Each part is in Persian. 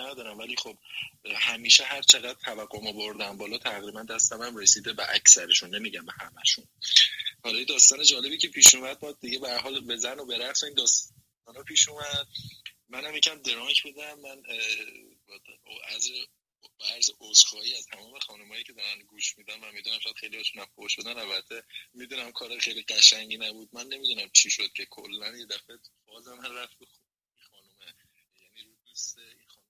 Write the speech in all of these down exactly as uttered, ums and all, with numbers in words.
ندارم، ولی خب همیشه هر چقدر توقعمو بردم بالا تقریبا دستم هم رسیده به اکثرشون، نمیگم به همشون. حالا این داستان جالبی که پیش اومد، ما دیگه به هر حال به زن و به رقص این داستانا پیش اومد. منم یکم درانک بودم. من از عرض عذرخواهی از تمام خانمایی که دارن گوش میدن، من میدونم شاید خیلی هاشون هم فوش شدن، البته میدونم کار خیلی قشنگی نبود. من نمیدونم چی شد که کلا یه دفعه فازم من رفت به خانومه، یعنی رو دوست این خانم.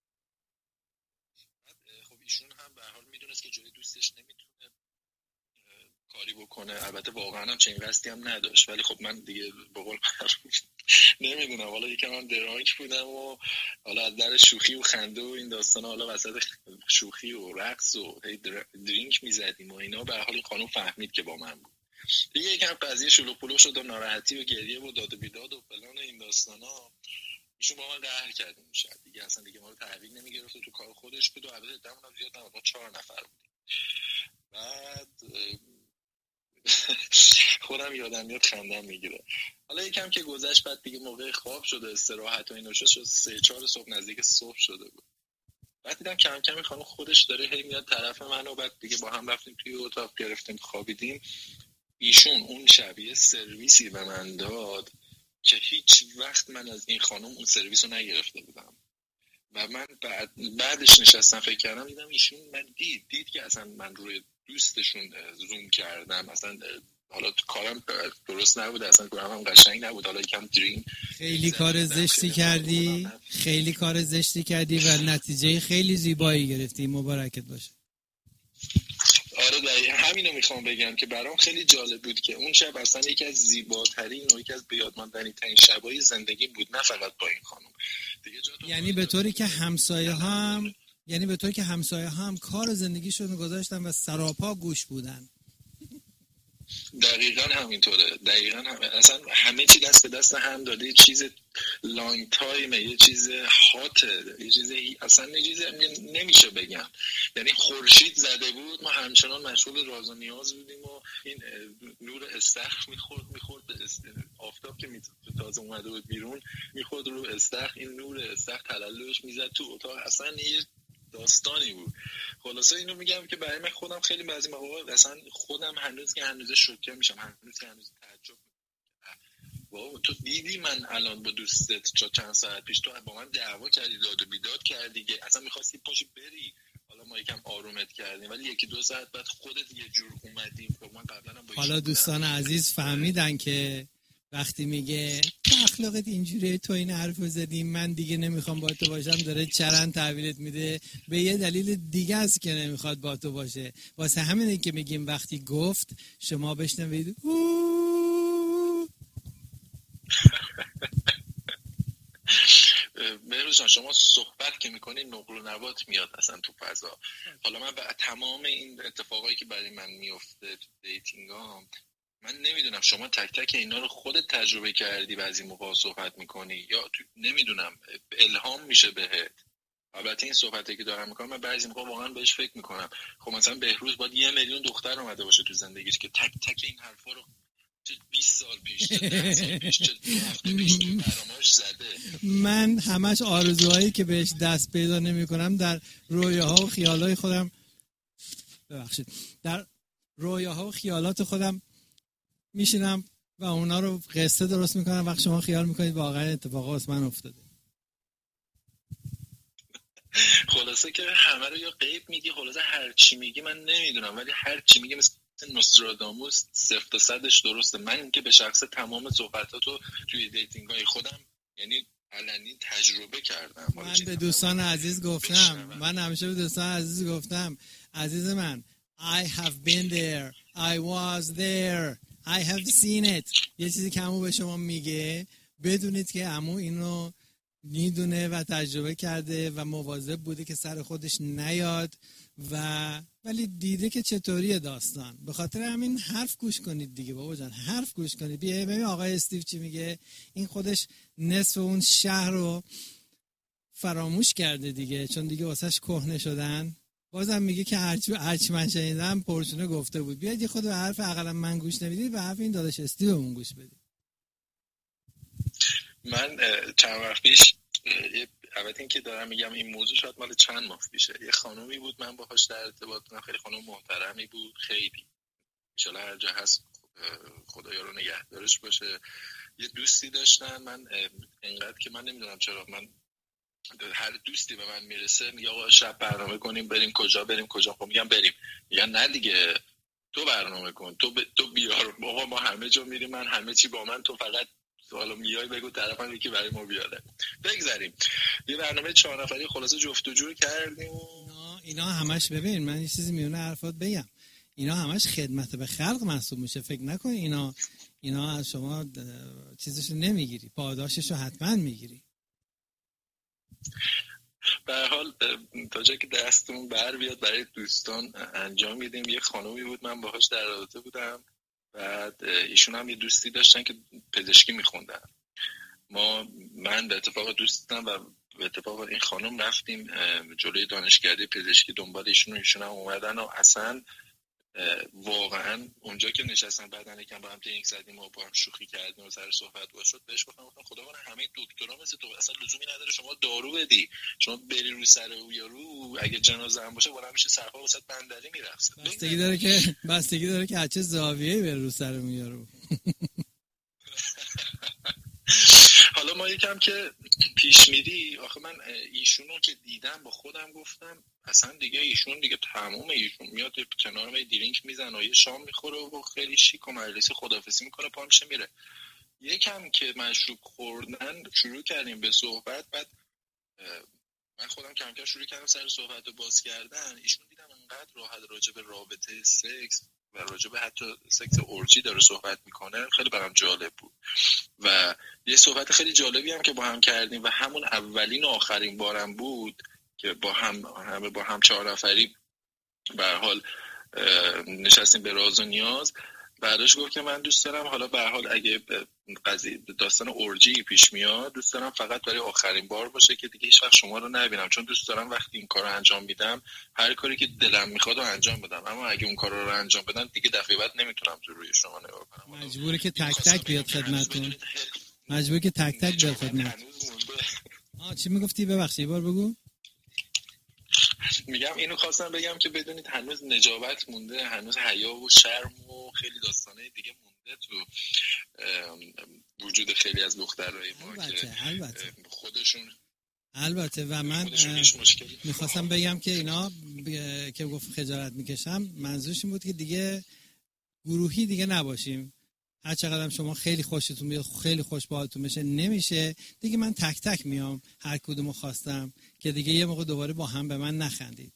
خب ایشون هم به هر حال میدونست که جوری دوستش نمیتونه کاری بکنه، البته واقعا هم چنین قصدی هم نداشت، ولی خب من دیگه به قول نمیدونم، حالا یکم هم درانک بودم و حالا از در شوخی و خنده و این داستانا، حالا وسط شوخی و رقص و درینک میزدیم و اینا، به هر حال این خانم فهمید که با من بود دیگه. یکم قضیه شلوغ پلوغ شد و ناراحتی و گریه و داد و بیداد و فلان این داستانا. ایشون با من قهر کرده میشه دیگه، اصلا دیگه ما رو تحویل نمیگرفت و تو کار خودش بود و البته دمون زیاد نبود، ما چهار نفر بودیم. بعد خودم یادم میاد خندم میگیره. حالا یکم که گذشت، بعد دیگه موقع خواب شده، استراحت و اینو شد، سه چهار صبح نزدیک صبح شده بود. بعد دیدم کم کم این خانم خودش داره هی میاد طرف من و بعد دیگه با هم رفتیم توی اتاق گرفتیم خوابیدیم. ایشون اون شب یه سرویسی به من داد که هیچ وقت من از این خانم اون سرویس رو نگرفته بودم و من بعد بعدش نشستم فکر کردم، دیدم ایشون من دید دید که اصلا من روی دوستشون زوم کردم، اصلا حالا کارم درست نبود، اصلا کارم قشنگ نبود، حالا یکم درین خیلی کار زشتی کردی خیلی کار زشتی کردی و نتیجه خیلی زیبایی گرفتی، مبارکت باشه. آره دقیقا همینو میخوام بگم که برام خیلی جالب بود که اون شب اصلا یکی از زیباترین و یکی از بیادماندنی ترین شبای زندگی بود، نه فقط با این خانم دیگه. یعنی به طوری که همسایه هم یعنی به طوری که همسایه هم کار زندگیشون گذاشتن و سراپا گوش بودن. دقیقاً همینطوره، دقیقاً هم. اصلا همه چی دست به دست هم داده، یه چیز لانگ تایمه، یه چیز هاته، یه چیز اصلا یه چیز نمیشه بگم، یعنی خورشید زده بود، ما همچنان مشغول راز و نیاز بودیم و این نور استخر میخورد میخورد آفتاب که تازه اومده بود بیرون میخورد رو استخر، این نور استخر تلالوش میزد تو اتاق، اصلا یه داستانی بود. خلاصه اینو میگم که برای من خودم خیلی بعضی مواقع اصلا خودم هنوز که هنوز شوکه میشم، هنوز که هنوز تعجب میکنم، تو دیدی من الان با دوستت چند ساعت پیش تو با من دعوا کردی، داد و بیداد کردی که اصلا می‌خواستی پاشی بری، حالا ما یکم آرومت کردیم ولی یکی دو ساعت بعد خودت یه جور اومدیم. خب من قبلا هم با حالا دوستان عزیز فهمیدن که وقتی میگه تو اخلاقت اینجوریه، تو این حرفو زدی، من دیگه نمیخوام با تو باشم، داره چرند تحویلت میده به یه دلیل دیگه است که نمیخواد با تو باشه. واسه همینه که میگیم وقتی گفت شما بشنوید مهروز جان، شما صحبت که میکنید نقل و نبات میاد اصلا تو فضا. حالا من به تمام این اتفاقایی که برای من میفته تو دیتینگام، من نمیدونم شما تک تک اینا رو خودت تجربه کردی، بعضی موقع صحبت میکنی یا نمیدونم الهام میشه بهت. البته این صحبتی که دارم میکنم من بعضی موقع واقعا بهش فکر میکنم، خب مثلا بهروز باید یه میلیون دختر اومده باشه تو زندگیش که تک تک این حرفا رو چه بیست سال پیش چه ده سال پیش چه دو هفته پیش تو برنامه‌اش زده. من همش آرزوهایی که بهش دست پیدا نمیکنم در رویاها و خیالای خودم ببخشید در رویاها و خیالات خودم میشینم و اونا رو قصه درست میکنم، وقت شما خیال میکنید واقعا اتفاق واسه من افتاده. خلاصه که همه رو یا غیب میگی، خلاصه هر چی میگی من نمیدونم، ولی هر چی میگی مثل نوستراداموس صفر تا صدش درسته. من که به شخص تمام صحبتاتو توی دیتینگای خودم یعنی علنی تجربه کردم. من به دوستان عزیز گفتم من همیشه به دوستان عزیز گفتم عزیز من I have been there I was there I have seen it. یه چیزی که عمو به شما میگه بدونید که عمو اینو میدونه و تجربه کرده و مواظب بوده که سر خودش نیاد و ولی دیده که چطوریه داستان. به خاطر همین حرف گوش کنید دیگه بابا جان، حرف گوش کنید. بیا ببین آقای استیو چی میگه، این خودش نصف اون شهر رو فراموش کرده دیگه، چون دیگه واسش کهنه شدن. بازم میگه که هرچی هرچی من شنیدم پرچونه گفته بود. بیاید یه خود به حرف اقلا من گوش نمیدید، به حرف این داداش استیومون گوش بدید. من چند وقت پیش البته این که دارم میگم این موضوع شاید مال چند ماه پیشه. یه خانومی بود من باهاش در ارتباط بودم، خیلی خانم محترمی بود، خیلی ان شاء الله هر جا هست خدایا رو نگهدارش باشه. یه دوستی داشتن، من اینقدر که من نمیدونم چرا من هر دوستی به من میرسه میگه آقا شب برنامه کنیم بریم کجا بریم کجا، خب میگم بریم، میگن نه دیگه تو برنامه کن، تو ب... تو بیار، آقا ما همه جا میریم، من همه چی با من، تو فقط حالا میای بگو طرفم یکی برای ما بیاره. بگذاریم یه برنامه چهار نفری خلاصه جفت و جور کردیم. اینا, اینا همش ببین من یه چیزی میونه حرفات بگم، اینا همش خدمت به خلق محسوب میشه. فکر نکن اینا اینا از شما چیزشو نمیگیری، پاداششو حتما میگیری. به هر حال تا جایی که دستمون بر بیاد برای دوستان انجام میدیم. یه خانومی بود من باهاش در رابطه بودم، بعد ایشون هم یه دوستی داشتن که پزشکی میخوندن. ما من به اتفاق دوستم و به اتفاق این خانم رفتیم جلوی دانشکده پزشکی دنبال ایشون و ایشون هم اومدن و اصلا واقعا اونجا که نشستن بعدن یکم با هم تینک زدیم و با هم شوخی کردیم و سر صحبت باز شد، بهش گفتم گفتم خدا کنه همه دکترا مثل تو، اصلا لزومی نداره شما دارو بدی، شما بری رو سر او یا رو اگه جنازه هم باشه بالا میشه سرپا واسط بندری میرقصه. بستگی داره که بستگی داره که چه زاویه‌ای بره رو سر اون یارو. حالا ما یکم که پیش میری، آخه من ایشونو که دیدم با خودم گفتم اصلا دیگه ایشون دیگه تمومه، ایشون میاد کنار ما درینک میزنه و یه شام میخوره و خیلی شیک و مجلسی خداحافظی میکنه پا میشه میره. یکم که مشروب خوردن شروع کردیم به صحبت، بعد من خودم کم کم شروع کردم سر صحبت رو باز کردن. ایشون دیدم انقدر راحت راجع به رابطه سکس و راجع به حتی سکس اورجی داره صحبت میکنه، خیلی برام جالب بود و یه صحبت خیلی جالبی هم که با هم کردیم و همون اولین و آخرین بارم بود که با هم همه با هم چهار نفری به هر حال نشستیم به راز و نیاز. بعدش گفت که من دوست دارم حالا به هر حال اگه قضیه داستان اورجی پیش میاد دوست دارم فقط برای آخرین بار باشه که دیگه هیچ وقت شما رو نبینم، چون دوست دارم وقتی این کارو انجام میدم هر کاری که دلم میخواد رو انجام بدم، اما اگه اون کارو رو انجام بدم دیگه دفعه بعد نمیتونم تو روی شما نگاه کنم. مجبوره که تک تک بیاد خدمتتون. مجبوره که تک تک بیاد خدمت. آ چی میگفتی؟ ببخشید یه بار بگو. میگم اینو خواستم بگم که بدونید هنوز نجابت مونده، هنوز حیا و شرم و خیلی داستانه دیگه مونده تو وجود خیلی از دخترای ما البته، که البته. خودشون البته و من میخواستم بگم که اینا ب... که گفت خجالت میکشم منظورش این بود که دیگه گروهی دیگه نباشیم. هر چقدر شما خیلی خوشتون بیاد خیلی خوش باهاتون بشه نمیشه دیگه، من تک تک میام هر کدومو خواستم که دیگه یه موقع دوباره با هم به من نخندید.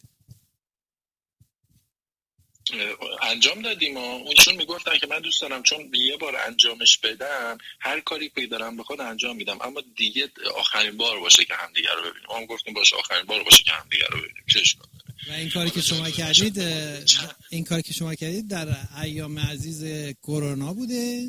انجام دادیم و اونشون میگفتن که من دوست دارم چون یه بار انجامش بدم هر کاری که دارم بخواد انجام میدم، اما دیگه آخرین بار باشه که همدیگه رو ببینیم. ما هم گفتیم باشه آخرین بار باشه که همدیگه رو ببینیم. چه اشکالی داره؟ و این کاری که شما کردید این کاری که شما کردید در ایام عزیز کرونا بوده؟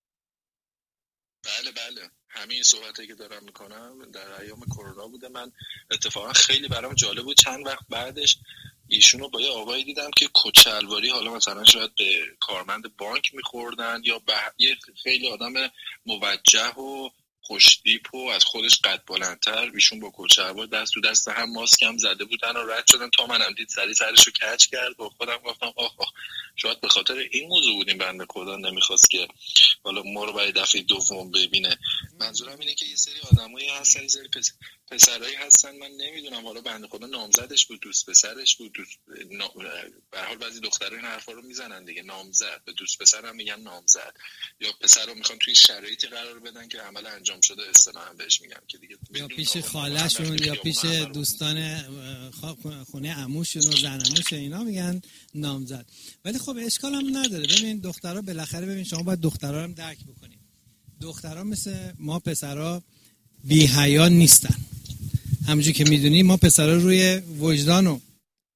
بله بله، همین صحبتی که دارم میکنم در ایام کرونا بوده. من اتفاقا خیلی برام جالب بود، چند وقت بعدش ایشونو با یه آقایی دیدم که کچلواری، حالا مثلا شاید به کارمند بانک میخوردن یا به یه خیلی آدم موجه و خوشتیپ و از خودش قد بلندتر، ایشون با کچلوار دست تو دست هم ماسک هم زده بودن و رد شدن تا منم دید سری سرشو کج کرد. با خودم گفتم آخ آخ شاید به خاطر این موضوع بود این بنده خدا نمیخواست که حالا ما رو برای دفعه دوم ببینه. منظورم اینه که یه سری آدمایی هستن، یه سری پس... پسرایی هستن، من نمیدونم حالا بنده خدا نامزدش بود دوست پسرش بود دوست... نا... به هر حال بعضی دخترها این حرفا رو میزنن دیگه، نامزد به دوست پسرم میگن نامزد، یا پسر رو میخوان توی شرایطی قرار بدن که عمل انجام شده اصطلاحا بهش میگن که دیگه یا پیش خاله‌شون یا پیش دوستان خونه عموشون و زن عموش اینا میگن نامزد. ولی خب اشکال هم نداره. ببین دخترها بالاخره، ببین شما باید دخترها هم درک بکنید، دخترها مثل ما پسرها بی حیا نیستن. همونجوری که میدونی ما پسرها روی وجدان و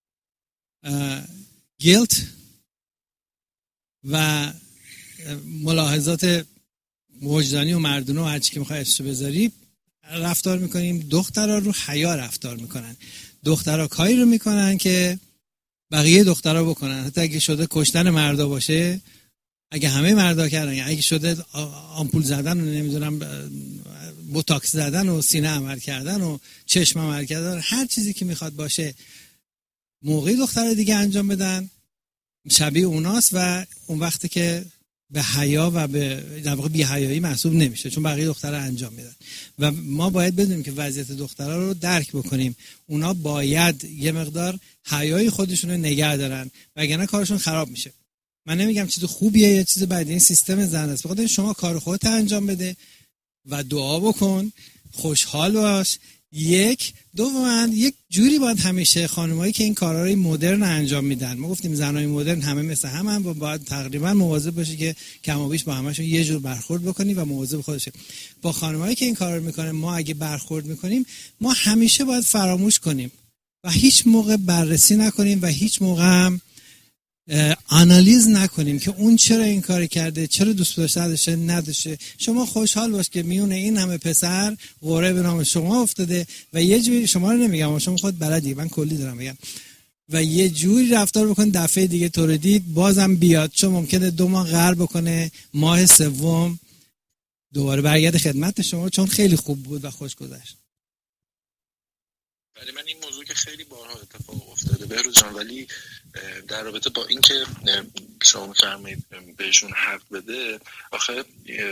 گیلت و ملاحظات وجدانی و مردونه و هرچی که میخوای اسمشو بذاری رفتار میکنیم، دخترها رو حیا رفتار میکنن. دخترها کاری رو میکنن که بقیه دخترها بکنن، حتی اگه شده کشتن مردا باشه، اگه همه مردا کردن، اگه شده آمپول زدن و نمیدونم بوتاکس زدن و سینه عمل کردن و چشم عمل کردن، هر چیزی که میخواد باشه موقعی دختر دیگه انجام بدن شبیه اوناست و اون وقتی که به حیا و به در واقع بی حیایی محسوب نمیشه چون بقیه دخترها انجام میدن. و ما باید بدونیم که وضعیت دخترها رو درک بکنیم. اونا باید یه مقدار حیای خودشون رو نگه دارن وگرنه کارشون خراب میشه. من نمیگم چیز خوبیه یا چیز بدی، این سیستم زن است. بخاطر شما کار خودت انجام بده و دعا بکن، خوشحال باش. یک دوما یک جوری باید همیشه خانمایی که این کارا رو مدرن انجام میدن، ما گفتیم زنای مدرن همه مثل هم هم و باید تقریبا مواظب باشی که کم و بیش با همشون یه جور برخورد بکنی و مواظب خودشه. با خانمایی که این کارا رو میکنن ما اگه برخورد میکنیم ما همیشه باید فراموش کنیم و هیچ موقع بررسی نکنیم و هیچ موقع هم آنالیز نکنیم که اون چرا این کار کرده، چرا دوست داشته نداشته نداشته. شما خوشحال باش که میونه این همه پسر قرعه به نام شما افتاده و یه جوری، شما رو نمیگم شما خود بلدی، من کلی دارم میگم، و یه جوری رفتار بکن دفعه دیگه تو رو دید بازم بیاد، چون ممکنه دو ماه قهر بکنه، ماه سوم دوباره برگرده خدمت شما چون خیلی خوب بود و خوش گذشت. برای من این موضوع که خیلی بارها اتفاق افتاده بهروز جان، ولی در رابطه با این که شما می‌فرمایید بهشون حق بده، آخه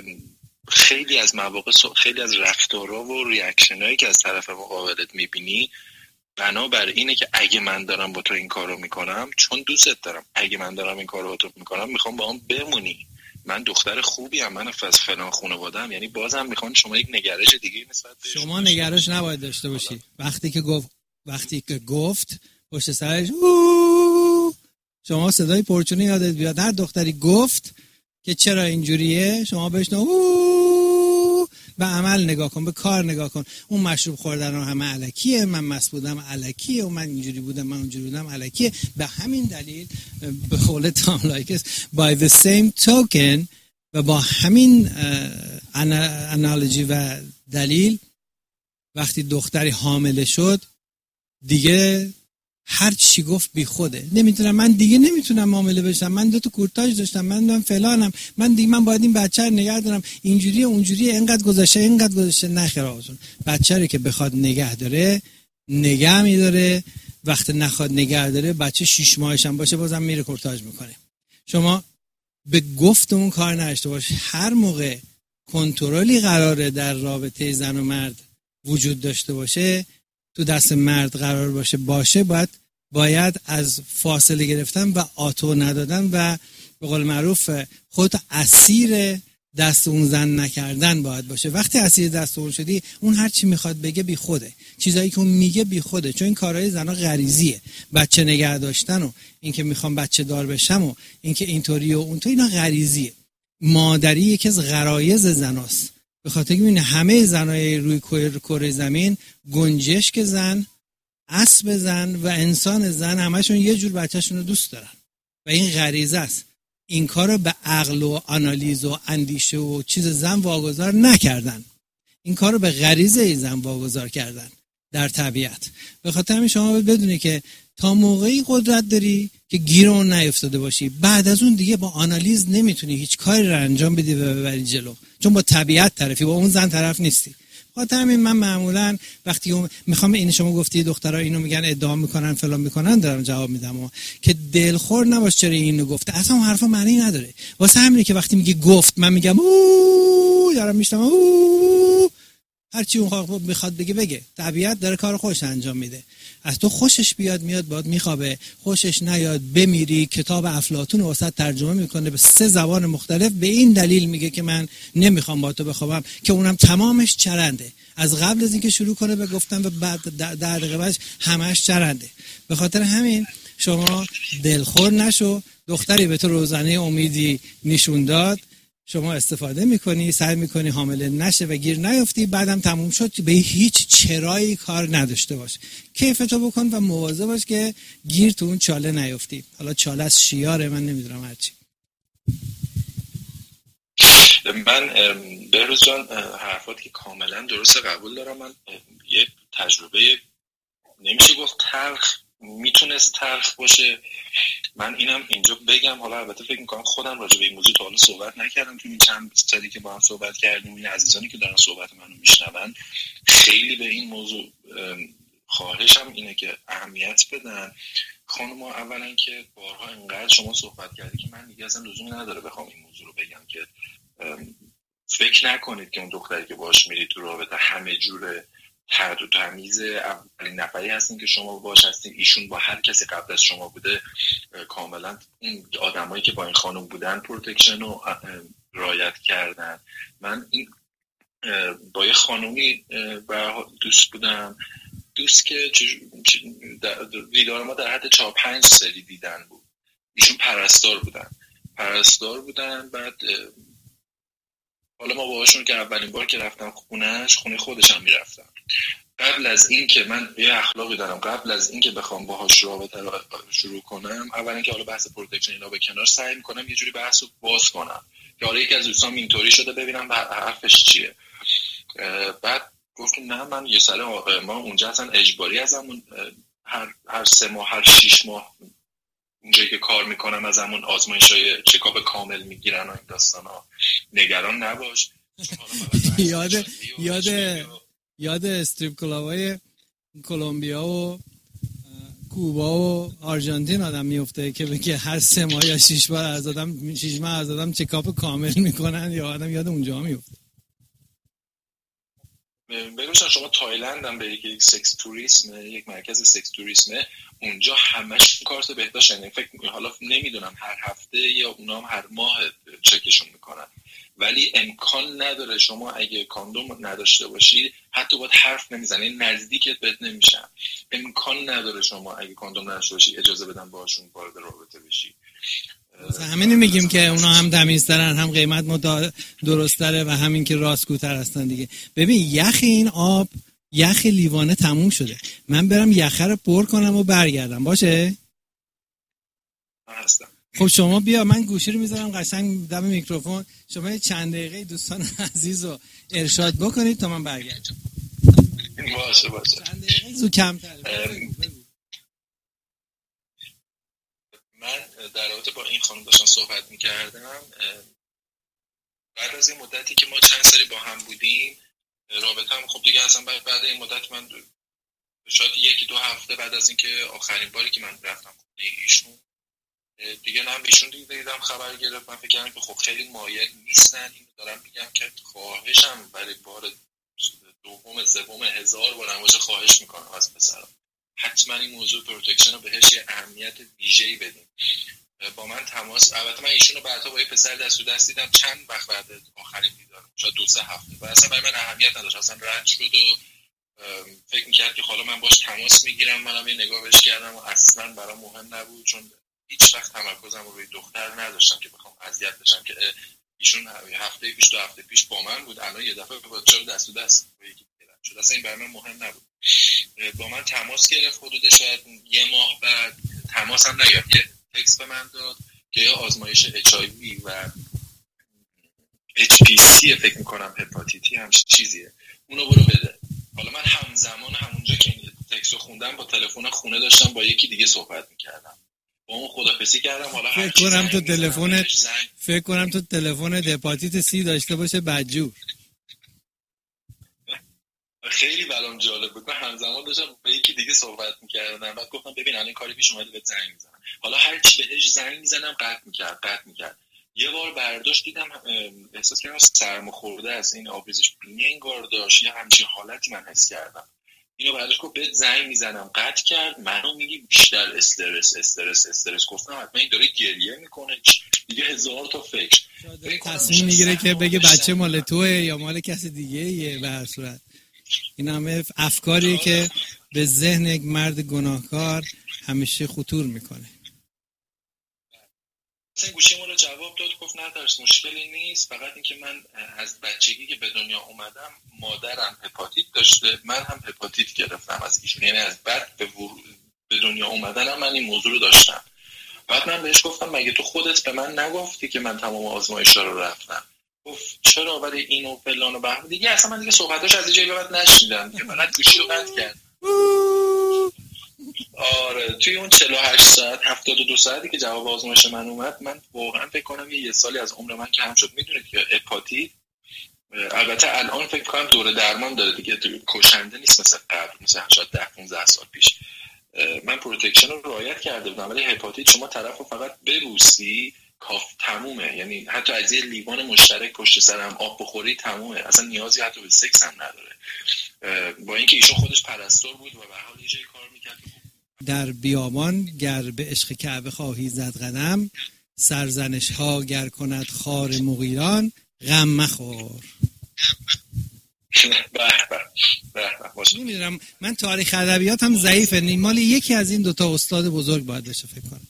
خیلی از مواقع خیلی از رفتارها و ریاکشنایی که از طرف مقابلت می‌بینی بنابر اینه که اگه من دارم با تو این کارو میکنم چون دوستت دارم، اگه من دارم این کارو با تو میکنم میخوام با هم بمونی، من دختر خوبی ام، من از فلان خانواده ام، یعنی بازم میخوان شما یک نگرش دیگه نسبت بهش. شما نگرش نباید داشته باشی. وقتی که گفت وقتی که گفت پشت سرش اوه، شما صدای پرچونه یادت بیاد هر دختری گفت که چرا اینجوریه، شما بهش اوه، به عمل نگاه کن، به کار نگاه کن. اون مشروب خوردن رو همه الکیه، من مست بودم الکیه و من اینجوری بودم من اونجوری بودم الکیه. به همین دلیل به قول تام لایکس by the same token و با همین انالوجی و دلیل وقتی دختری حامله شد دیگه هر چی گفت بی خوده، نمیتونم، من دیگه نمیتونم حامله بشم، من دو تا کورتاژ داشتم، من دارم فلانم، من دیگه من باید این بچه رو نگه دارم، اینجوریه اونجوریه، اینقدر گذشته اینقدر گذشته. نخیر آقا جون، بچه رو که بخواد نگه داره نگه میداره، وقت نخواد نگه داره بچه شش ماهش هم باشه بازم میره کورتاژ میکنه. شما به گفت اون کار نداشته باش. هر موقع کنترلی قراره در رابطه زن و مرد وجود داشته باشه، تو دست مرد قرار باشه باشه باید باید از فاصله گرفتن و آتو ندادن و به قول معروف خودت اسیر دست اون زن نکردن باید باشه. وقتی اسیر دست اون شدی اون هر چی میخواد بگه بی خوده، چیزایی که اون میگه بی خوده، چون این کارهای زنا غریزیه. بچه نگه داشتن و اینکه میخوام بچه دار بشم و اینکه اینطوری و اونطوری اینا غریزیه. مادری یکی از غرایز زناست، به خاطر اینکه همه زنای روی کره زمین، گنجشک زن، اسب زن و انسان زن همشون یه جور بچه‌شون رو دوست دارن و این غریزه است. این کارو به عقل و آنالیز و اندیشه و چیز زن واگذار نکردن، این کارو به غریزه زن واگذار کردن در طبیعت. به خاطر همین شما بدونی که تا موقعی قدرت داری که گیر اون نیفتاده باشی، بعد از اون دیگه با آنالیز نمیتونی هیچ کاری رو انجام بدی و ببری جلو، چون با طبیعت طرفی، با اون زن طرف نیستی. خاطر همین من معمولا وقتی میخوام این شما گفتی دخترها اینو میگن ادعا میکنن فلان میکنن دارم جواب میدم و که دلخور نباش چرا اینو گفته، اصلا اون حرفا معنی نداره. واسه همینه که وقتی میگه گفت من میگم اوه، دارم میشتم اوه، هر چی اون میخواد بگه بگه. طبیعت داره کار خوش انجام میده. از تو خوشش بیاد میاد باید میخوابه، خوشش نیاد بمیری. کتاب افلاطون واسه ترجمه میکنه به سه زبان مختلف، به این دلیل میگه که من نمیخوام با تو بخوابم، که اونم تمامش چرنده. از قبل از اینکه شروع کنه به گفتن و بعد در دقیقه بعدش همش چرنده. به خاطر همین شما دلخور نشو. دختری به تو روزنه امیدی نشون داد، شما استفاده میکنی، سعی میکنی حامله نشه و گیر نیفتی، بعدم تموم شد. به هیچ چرایی کار نداشته باش، کیفتو بکن و مواظب باش که گیر تو اون چاله نیفتی. حالا چاله از شیاره من نمیدونم هرچی. من بهروز جان حرفات که کاملا درست قبول دارم. من یه تجربه نمیشه گفت تلخ میتونست تلخ باشه. من اینم اینجا بگم، حالا البته فکر میکنم خودم راجع به این موضوع تا حالا صحبت نکردم تو این چند سالی که با هم صحبت کردیم. این عزیزانی که دارن صحبت منو میشنون خیلی به این موضوع خواهشم اینه که اهمیت بدن. خانم اولا که بارها اینقدر شما صحبت کردی که من دیگه اصلا لزومی نداره بخوام این موضوع رو بگم که فکر نکنید که اون دختری که باش میری تو رابطه همه جوره تحت و تمیز. اولین نفری هستین که شما باش هستین. ایشون با هر کسی قبل از شما بوده کاملا این آدمایی که با این خانم بودن پروتکشن رو رعایت کردن. من این با یه خانومی دوست بودم، دوست که دیدار ما در حد چهار پنج سری دیدن بود. ایشون پرستار بودن پرستار بودن بعد حالا ما باهاشون که اولین بار که رفتم خونهش، خونه خودش هم میرفتم. قبل از این که من یه اخلاقی دارم، قبل از این که بخوام باهاش رابطه رو شروع کنم، اولا که حالا بحث پروتکشن اینا به کنار، سعی میکنم یه جوری بحث رو باز کنم که حالا یکی از دوستان اینطوری شده ببینم حرفش چیه. بعد گفت نه من یه سال ما اونجا اصلا اجباری ازمون هر هر سه ماه هر شش ماه اونجایی که کار میکنم از همون آزمایش‌های چکاپ کامل میگیرن و این داستانا، نگران نباش. یاد یاد یاد استریپ کلابای کلمبیا و کوبا و آرژانتین آدم میفته که بگه هر سه ماه یا شش بار از آدم شش ماه از آدم چکاپ کامل میکنن، یا آدم یاد اونجا میفته. بگوشن شما تایلند هم برید که یک سکس توریسم، یک مرکز سکس توریسمه، اونجا همش کارت بهداشت. یعنی فکر می‌کنم حالا نمیدونم هر هفته یا اونا هم هر ماه چکشون میکنن، ولی امکان نداره شما اگه کاندوم نداشته باشی حتی باید حرف نمیزنی، نزدیکت بهت نمیشن. امکان نداره شما اگه کاندوم نداشته باشی اجازه بدن باشون وارد رابطه بشی. همین میگیم که اونا هم تمیزترن، هم قیمت مدا درست‌تره و همین که راستگوتر هستن دیگه. ببین یخ این آب یخ لیوانه تموم شده، من برم یخه رو پر کنم و برگردم باشه؟ هستم. خب شما بیا، من گوشی رو میذارم قشنگ دم میکروفون، شما یه چند دقیقه دوستان عزیز رو ارشاد بکنید تا من برگردم. باشه باشه. چند دقیقه زو کمتر. من در رابطه با این خانم داشتم صحبت میکردم. بعد از این مدتی که ما چند سالی با هم بودیم، رابطه هم خب دیگه اصلا بعد, بعد این مدت من شاید یکی دو هفته بعد از اینکه آخرین باری که من رفتم خونه ایشون دیگه نه ایشون دیگه دیدم خبر گرفت، من فکر کردم که خب خیلی مایل نیستن. اینو دارم میگم که خواهشم برای بار دوم سوم هزار بار نماشه خواهش میکنم از پسرم حتما این موضوع پروتکشن رو بهش یه اهمیت ویژه‌ای بدیم. با من تماس، البته من ایشونو بعدا با یه پسر دست تو دست دیدم چند وقت بعد آخرین دیدارم، شاید دو سه هفته، و اصلا برای من اهمیت نداشت، اصلا رد شد و فکر میکرد که حالا من باش تماس میگیرم. منم یه نگاه بهش کردم و اصلا برام مهم نبود، چون هیچ وقت تمرکزم رو روی دختر نداشتم که بخوام اذیت بشم که ایشون هفته پیش دو هفته پیش با من بود، الان یه دفعه با چهار دست تو دست شد، اصلا این برای من مهم نبود. با من تماس گرفت، حدود شاید یه ماه بعد تماس هم نگرفت، یه تکست به من داد که یه آزمایش اچ آی وی و اچ پی سی فکر میکنم هپاتیتی همچین چیزیه، اونو برو بده. حالا من همزمان همونجا که این تکست رو خوندم با تلفن خونه داشتم با یکی دیگه صحبت میکردم، با اون خدافظی کردم. حالا فکر کنم تو تلفنت فکر کنم تو تلفنت هپاتیت سی داشته باشه بدجور. خیلی برام جالب بود، من همزمان داشتم با یکی دیگه صحبت میکردم، بعد گفتم ببین الان کاری پیش اومده بهت زنگ میزنم. حالا هر چی بهش زنگ میزنم قطع میکرد قطع میکرد. یه بار برداشت دیدم احساس کردم سرماخورده است، این آبریزش بینی انگار داشت، یه همچین حالتی من حس کردم. اینو برداشت گفت بهت زنگ میزنم، قطع کرد. منو میگی بیشتر استرس استرس استرس. گفتم حتما این داره گریه میکنه دیگه، هزار تا فکر تصمیم میگیره که بگه بچه مال توئه یا مال کسی دیگه ایه. به هر صورت این همه افکاریه که به ذهن یک مرد گناهکار همیشه خطور میکنه. مثلا گوشی ما رو جواب داد، گفت نترس مشکلی نیست، فقط اینکه من از بچگی که به دنیا اومدم مادرم هپاتیت داشته، من هم هپاتیت گرفتم از ایشون، یعنی از بعد به, ور... به دنیا اومدنم من این موضوع رو داشتم. بعد من بهش گفتم مگه تو خودت به من نگفتی که من تمام آزمایش‌ها رو رفتم؟ گفت چرا ولی اینو فلان و بهمان دیگه. اصلا من دیگه صحبتاش از اینجا بعد نشیدم که فقط گوشی رو قطع کرد. آره توی اون چهل و هشت ساعت هفتاد و دو ساعتی که جواب آزمایش من اومد، من واقعا فکر کنم یه, یه سالی از عمر من کم شد. میدونید که هپاتیت البته الان فکر کنم دوره درمان داره دیگه، کشنده نیست مثل قبل، مثلا شاید ده پانزده سال پیش. من پروتکشن رو رعایت کرده بودم، ولی هپاتیت شما طرف رو فقط ببوسی کاف تمومه، یعنی حتی از یه لیوان مشترک پشت سر هم آب بخوری تمومه، اصلا نیازی حتی به سکس هم نداره. با اینکه ایشون خودش پرستار بود و به حال یه جای کار میکرد. در بیابان گر به عشق کعبه خواهی زد قدم، سرزنش ها گر کند خار مغیران، غم مخور. نمیدونم، من تاریخ ادبیاتم ضعیفه، مال یکی از این دوتا استاد بزرگ باید بشه فکر کنم.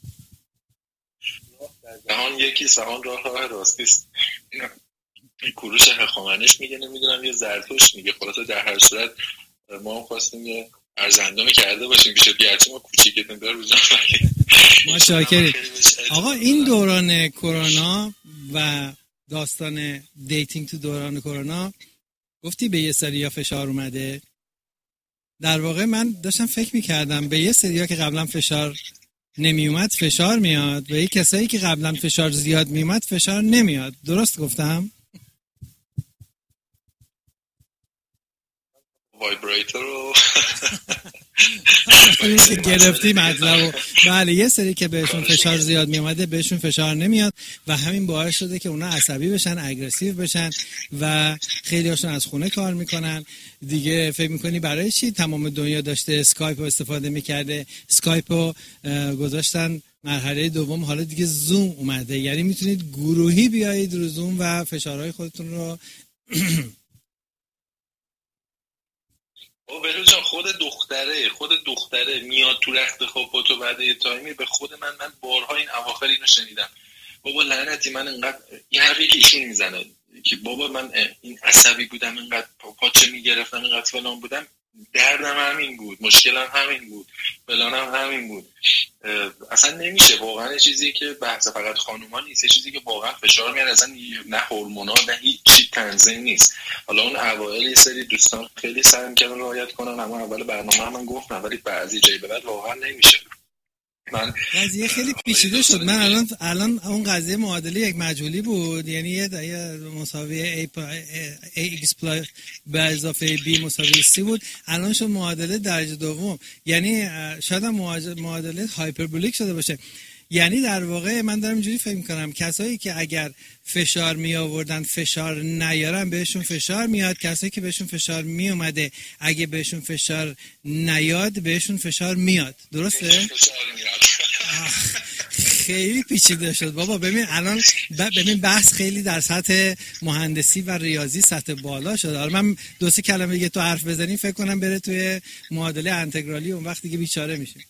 جهان یکی سهان راه راه راستیست. این کوروش هخامنش میگه، نمیدونم یه زرتشت میگه. خلاصه در هر صورت ما هم خواستیم یه ارزندامی کرده باشیم پیش گرچه ما کوچیکتیم در روزان. ما شاکریم. آقا این دوران کرونا و داستان دیتینگ تو دوران کرونا، گفتی به یه سریا فشار اومده. در واقع من داشتم فکر میکردم به یه سریا که قبلا فشار نمی اومد فشار میاد، به یه کسایی که قبلا فشار زیاد می اومد فشار نمیاد. درست گفتم؟ وایبریتر رو گرفتی مطلب. بله، یه سری که بهشون فشار زیاد می اومده بهشون فشار نمیاد و همین باعث شده که اونا عصبی بشن، اگریسیو بشن و خیلی هاشون از خونه کار میکنن دیگه. فکر میکنی برای چی تمام دنیا داشته اسکایپ رو استفاده میکرده؟ اسکایپ رو گذاشتن مرحله دوم، حالا دیگه زوم اومده، یعنی میتونید گروهی بیایید رو زوم و فشارهای خودتون رو او بهروز جان، خود دختره خود دختره میاد تو رخت خواب تو بعد یه تایمی به خود من من بارها این اواخر اینو شنیدم، بابا لعنتی من انقدر این حرفی که ایشون میزنه که بابا من این عصبی بودم، اینقدر پاچه میگرفتم، اینقدر فلان بودم، دردم همین بود، مشکلم همین بود، فلانم همین بود. اصلا نمیشه، واقعا چیزی که بحث فقط خانوما نیست، چیزی که واقعا فشار میاره، اصلا نه هورمونا نه هیچ چی تنظیم نیست. حالا اون اوایل یه سری دوستان خیلی سعی می‌کردن رعایت کنن، اما اول برنامه من گفتم، ولی بعضی جایی به بعد واقعا نمیشه. من قضیه خیلی پیچیده شد. من الان الان اون قضیه معادله یک مجهولی بود، یعنی یه مساوی a x به اضافه b مساوی c بود، الان شد معادله درجه دوم، یعنی شاید معادله هایپربولیک شده باشه. یعنی در واقع من دارم اینجوری فکر می‌کنم کسایی که اگر فشار می آوردن فشار نیارن بهشون فشار میاد، کسایی که بهشون فشار می اومده اگه بهشون فشار نیاد بهشون فشار میاد. درسته؟ خیلی پیچیده شد بابا. ببین الان ببین بحث خیلی در سطح مهندسی و ریاضی سطح بالا شد. حالا من دو سه کلمه دیگه تو حرف بزنیم فکر کنم بره توی معادله انتگرالی، اون وقت دیگه بیچاره میشیم.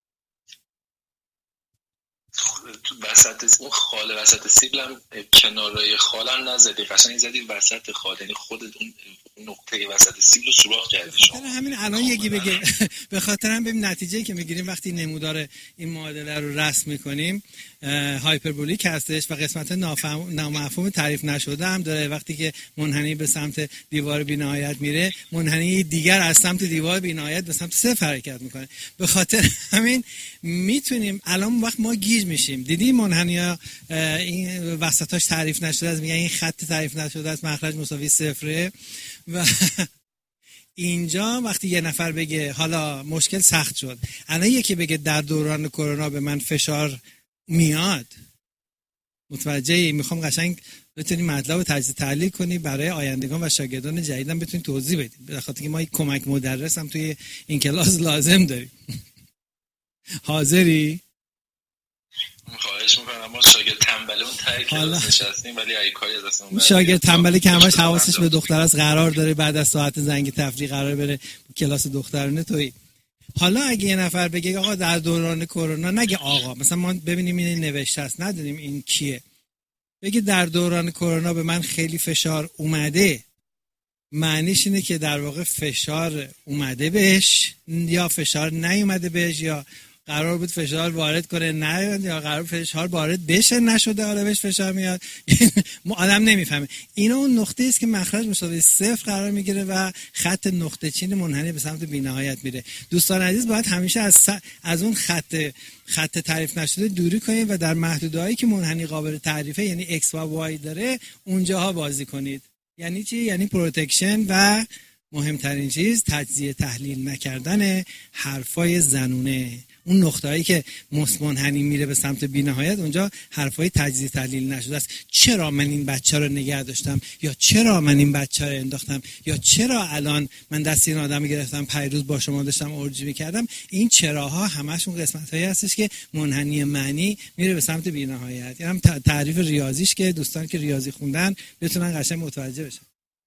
تو وسط اون خاله وسط سیبلم کنارای خالم نزدی، قشنگ زدی وسط خال، یعنی خودت اون نقطه وسط سیبل رو سوراخ کردی شما. همین الان یکی بگه به خاطر هم ببین نتیجه‌ای که میگیریم وقتی نمودار این معادله رو رسم میکنیم هایپربولیک هستش و قسمت نامفهوم تعریف نشده هم داره. وقتی که منحنی به سمت دیوار بی‌نهایت میره، منحنی دیگر از سمت دیوار بی‌نهایت به سمت صفر حرکت میکنه. به خاطر همین میتونیم الان وقت ما گیج میشیم. دیدی منحنی‌ها این وسطاش تعریف نشده است، میگن این خط تعریف نشده است، مخرج مساوی صفره. و اینجا وقتی یه نفر بگه حالا مشکل سخت شد، الان یکی بگه در دوران کرونا به من فشار میاد، متوجهی؟ میخوام قشنگ بتونی مطلب رو تجزیه تحلیل کنی برای آیندگان و شاگردان جدیدم بتونی توضیح بدی، به خاطر که ما یک کمک مدرس هم توی این کلاس لازم داریم. حاضری؟ خواهش میکنم. ما شاگرد تنبله اون تایی کلاس نشستیم ولی ایکایی از اصلا شاگرد تنبله که همش حواسش به دختراست، قرار داره بعد از ساعت زنگ تفریح قرار بره کلاس دخترانه. تویی حالا اگه یه نفر بگه آقا در دوران کرونا، نگه آقا، مثلا ما ببینیم این نوشته است ندونیم این کیه، بگه در دوران کرونا به من خیلی فشار اومده، معنیش اینه که در واقع فشار اومده بهش یا فشار نیومده بهش یا قرار بود فشار وارد کنه نه، یا قرار فشار وارد بشه نشده حالا بهش فشار میاد. آدم نمیفهمه. اینا اون نقطه است که مخرج مساوی صفر قرار میگیره و خط نقطه چین منحنی به سمت بی‌نهایت میره. دوستان عزیز باید همیشه از س... از اون خط خط تعریف نشده دوری کنید و در محدودهایی که منحنی قابل تعریفه یعنی x و y داره اونجاها بازی کنید. یعنی چی؟ یعنی پروتکشن و مهمترین چیز تجزیه تحلیل نکردن حرفای زنونه. اون نقطه‌ای که منحنی میره به سمت بی‌نهایت اونجا حرفای تجزیه تحلیل نشده است. چرا من این بچه رو نگه داشتم، یا چرا من این بچه رو انداختم، یا چرا الان من دست این آدم گرفتم پیروز با شما داشتم اورجی می‌کردم. این چراها همشون قسمت‌هایی هستش که منحنی معنی میره به سمت بی‌نهایت. یعنی هم تعریف ریاضیش که دوستان که ریاضی خوندن بتونن قشنگ متوجه بشن.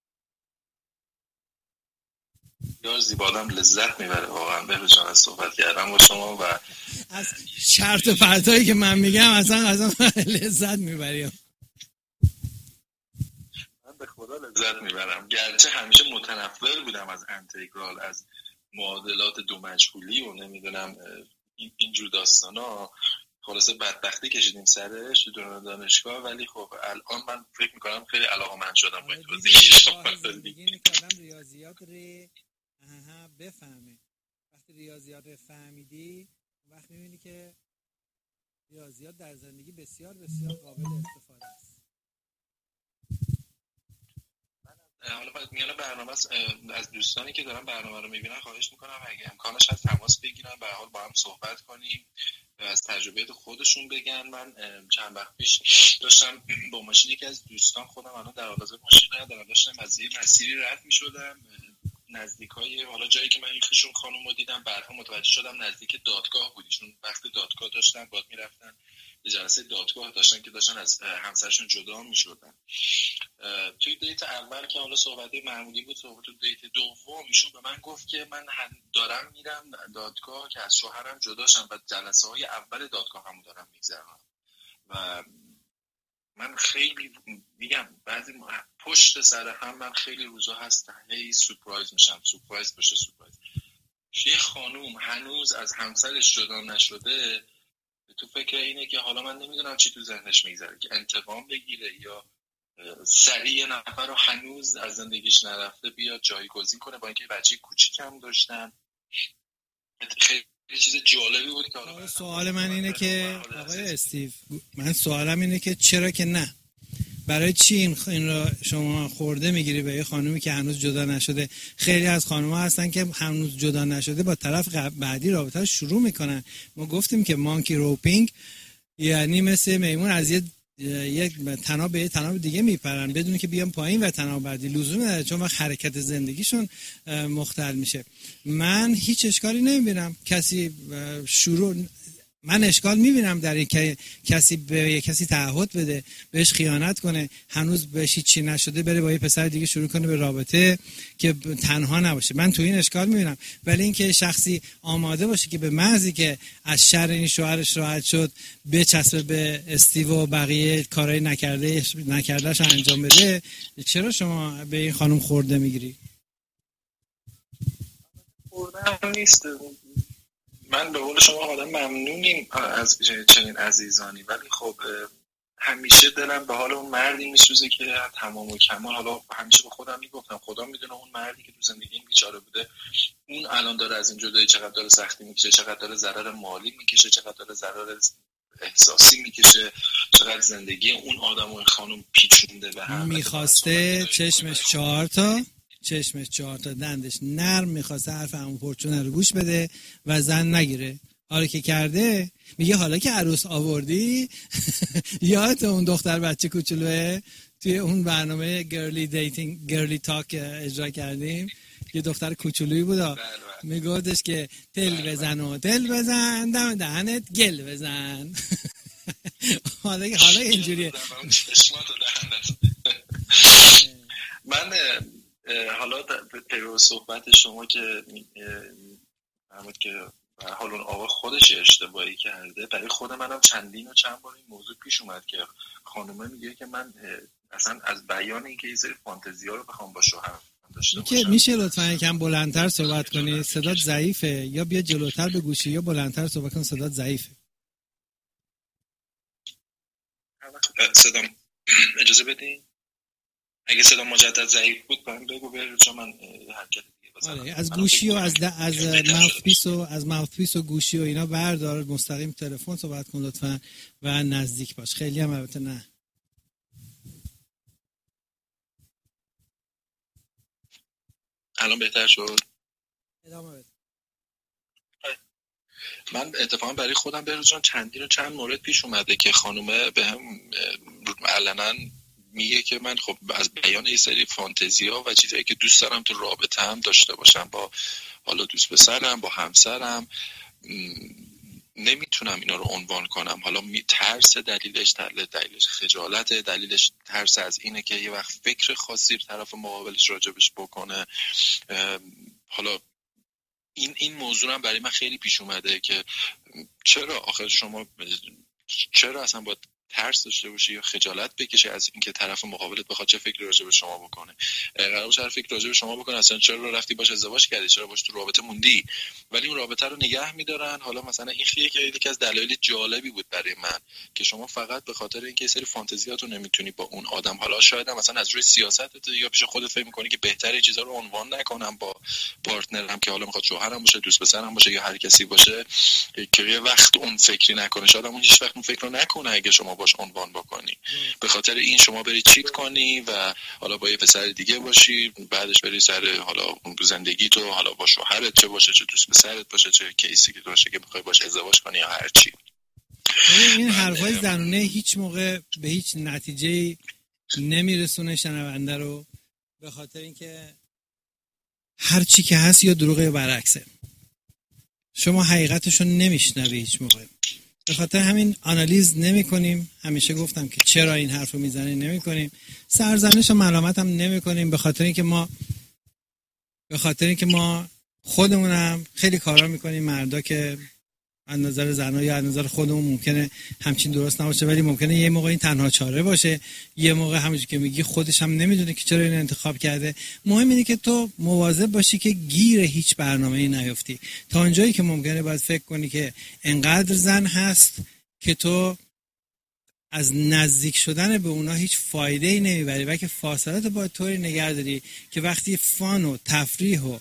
یار زیبادم لذت میبره واقعا به جان از صحبت کردم با شما و از شرط و پرتایی که من میگم اصلا اصلا لذت میبریم. من به خدا لذت میبرم، گرچه همیشه متنفر بودم از انتگرال، از معادلات دو مجهولی و نمیدونم اینجور داستانا. خلاصه بدبختی کشیدیم سرش تو دوران دانشگاه، ولی خب الان من فکر میکنم خیلی علاقه‌مند شدم با این توضیحی که شما دادید. ریاضیات رو آها بفهمه. وقتی ریاضیات رو فهمیدی وقتی میبینی که ریاضیات در زندگی بسیار بسیار قابل استفاده است. حالا باید میانه برنامه از دوستانی که دارن برنامه رو میبینن خواهش میکنم اگه امکانش هست تماس بگیرن، به حال با هم صحبت کنیم و از تجربیات خودشون بگن. من چند وقت پیش داشتم با ماشین یکی از دوستان، خودم الان در حال حاضر ماشین ندارم، داشتم از یه مسیری رد میشدم نزدیکای حالا جایی که من ایشون خانم رو دیدم بعدها متوجه شدم نزدیک دادگاه بود. ایشون وقت دادگاه داشتن، بعد میرفتن به جلسه دادگاه داشتن که داشتن از همسرشون جدا میشدن. توی دیت اول که حالا صحبت معمولی بود، صحبت دیت دوم ایشون به من گفت که من دارم میرم دادگاه که از شوهرم جدا شم و جلسه های اول دادگاه همو دارم میگذرم. و من خیلی میگم بعضی پشت سر هم من خیلی روزا هست هی سورپرایز میشم، سورپرایز بشه سورپرایز. یه خانوم هنوز از همسرش جدا نشده، تو فکر اینه که حالا من نمیدونم چی تو ذهنش میگذره که انتقام بگیره یا سریع نفر رو هنوز از زندگیش نرفته بیاد جایگزین کنه، با اینکه بچه کوچیکم داشتن. خیلی چیز جالبی بود که حالا سوال من اینه که آقای استیو، من سوالم اینه که چرا که نه؟ برای چی این این را شما خورده میگیری به یه خانومی که هنوز جدا نشده؟ خیلی از خانوما هستن که هنوز جدا نشده با طرف بعدی رابطه رو شروع میکنن. ما گفتیم که مانکی روپینگ یعنی مثل میمون از یه یک تناب به یه تناب دیگه میپرن بدون که بیان پایین و تناب بعدی لزومی نداره، چون وقت حرکت زندگیشون مختل میشه. من هیچ اشکالی نمیبینم کسی شروع من اشکال میبینم در این که کسی به یک کسی تعهد بده، بهش خیانت کنه، هنوز بهش چی نشده بره با یه پسر دیگه شروع کنه به رابطه که تنها نباشه. من تو این اشکال میبینم. ولی اینکه شخصی آماده باشه که به محضی که از شر این شوهرش راحت شد بچسبه به استیو و بقیه کارهای نکرده نکردهش انجام بده، چرا شما به این خانم خورده میگیری؟ خورده نیست. من به قول شما آدم ممنونیم از چنین عزیزانی، ولی خب همیشه دلم به حال اون مردی میسوزه که تمام و کمال، حالا همیشه به خودم میگفتم خدا میدونه اون مردی که تو زندگی این بیچاره بوده اون الان داره از این جدایی چقدر داره سختی میکشه، چقدر داره ضرر مالی میکشه، چقدر داره ضرر احساسی میکشه، چقدر زندگی اون آدم و این خانم پیچونده به هم. میخواسته چشمش چهار تا چشمش چهار تا دندش نرم میخواسته حرف همون پرچونه رو گوش بده و زن نگیره. حالا که کرده میگه حالا که عروس آوردی یادت اون دختر بچه کوچولوه توی اون برنامه گرلی دیتینگ گرلی تاک اجرا کردیم، یه دختر کوچولویی بود میگفتش که تل بزن و تل بزن دم دهنت گل بزن. حالا حالا اینجوریه. من حالا پیرو صحبت شما که همون که حالا اون آقا خودش اشتباهی کرده، برای خود منم چندین و چند بار این موضوع پیش اومد که خانومه میگه که من اصلا از بیان اینکه یه سری فانتزی ها رو بخوام با شوهرم که میشه لطفا یکم بلندتر صحبت کنی؟ صدات ضعیفه، یا بیا جلوتر به گوشی یا بلندتر صحبت کن، صدات ضعیفه. صدام اجازه بدین اگه صدا مجدد ضعیف بود من بگو به جا من حرکت دیگه بزنم. آره از گوشی و از د... از ماوث پیس و از ماوث پیس و گوشی و اینا بردار، مستقیم تلفن صحبت کن لطفا و نزدیک باش. خیلی هم البته نه. الان بهتر شد؟ ادامه بده. من اتفاقا برای خودم بهروز جان چندین و چند مورد پیش اومده که خانومه به هم علنا میگه که من خب از بیان یه سری فانتزی‌ها و چیزایی که دوست دارم تو رابطه هم داشته باشم با حالا دوست پسرم، با همسرم، نمیتونم اینا رو عنوان کنم. حالا ترس دلیلش، دلیلش خجالت، دلیلش ترس از اینه که یه وقت فکر خاصی طرف مقابلش راجبش بکنه. حالا این این موضوع هم برای من خیلی پیش اومده که چرا آخر شما چرا اصلا باید ترس داشته باشی یا خجالت بکشی از اینکه طرف مقابلت بخواد چه فکری راجع به شما بکنه. قرار باشه هر فکر راجع به شما بکنه، اصلا چرا رفتی باش ازدواج کردی، چرا باش تو رابطه موندی، ولی اون رابطه رو نگه می‌دارن. حالا مثلا این خیلی که یکی از دلایل جالبی بود برای من که شما فقط به خاطر اینکه سری فانتزیاتو نمیتونی با اون آدم، حالا شاید هم مثلا از روی سیاستت یا پیش خودت فکر می‌کنی که بهتره چیزا رو عنوان نکنم با پارتنرم که حالا میخواد شوهرم باشه، دوست پسرم باشه یا هر کسی باشه، که یه وقت اون فکری نکنه، شاید اون هیچ وقت اون فکر رو نکنه اگه شما باش عنوان بکنی. به خاطر این شما بری چیت کنی و حالا با یه پسر دیگه باشی، بعدش بری سر حالا زندگی تو، حالا با شوهرت چه باشه، چه دوست پسرت باشه، چه کیسی که باشه که میخوای باش ازدواج کنی یا هر چی. این حرفای زنونه هیچ موقع به هیچ نتیجه نمیرسونه شنونده رو، به خاطر اینکه هر چی که هست یا دروغه یا برعکسه. شما حقیقتشو نمیشنوی هیچ موقع. به خاطر همین آنالیز نمی کنیم. همیشه گفتم که چرا این حرف رو میزنیم نمی کنیم. سرزنش و ملامت هم نمی کنیم، به خاطر اینکه ما به خاطر اینکه ما خودمونم خیلی کارا میکنیم، مردا که از نظر زنا یا از نظر خودمون ممکنه همچین درست نباشه، ولی ممکنه یه موقع این تنها چاره باشه، یه موقع همونجوری که میگی خودش هم نمیدونه که چرا اینو انتخاب کرده. مهم اینه که تو مواظب باشی که گیر هیچ برنامه‌ای نیفتی. تا اونجایی که ممکنه باید فکر کنی که انقدر زن هست که تو از نزدیک شدن به اونا هیچ فایده‌ای نمیبری و که فاصلت باید طوری نگه داری که وقتی فان و تفریح و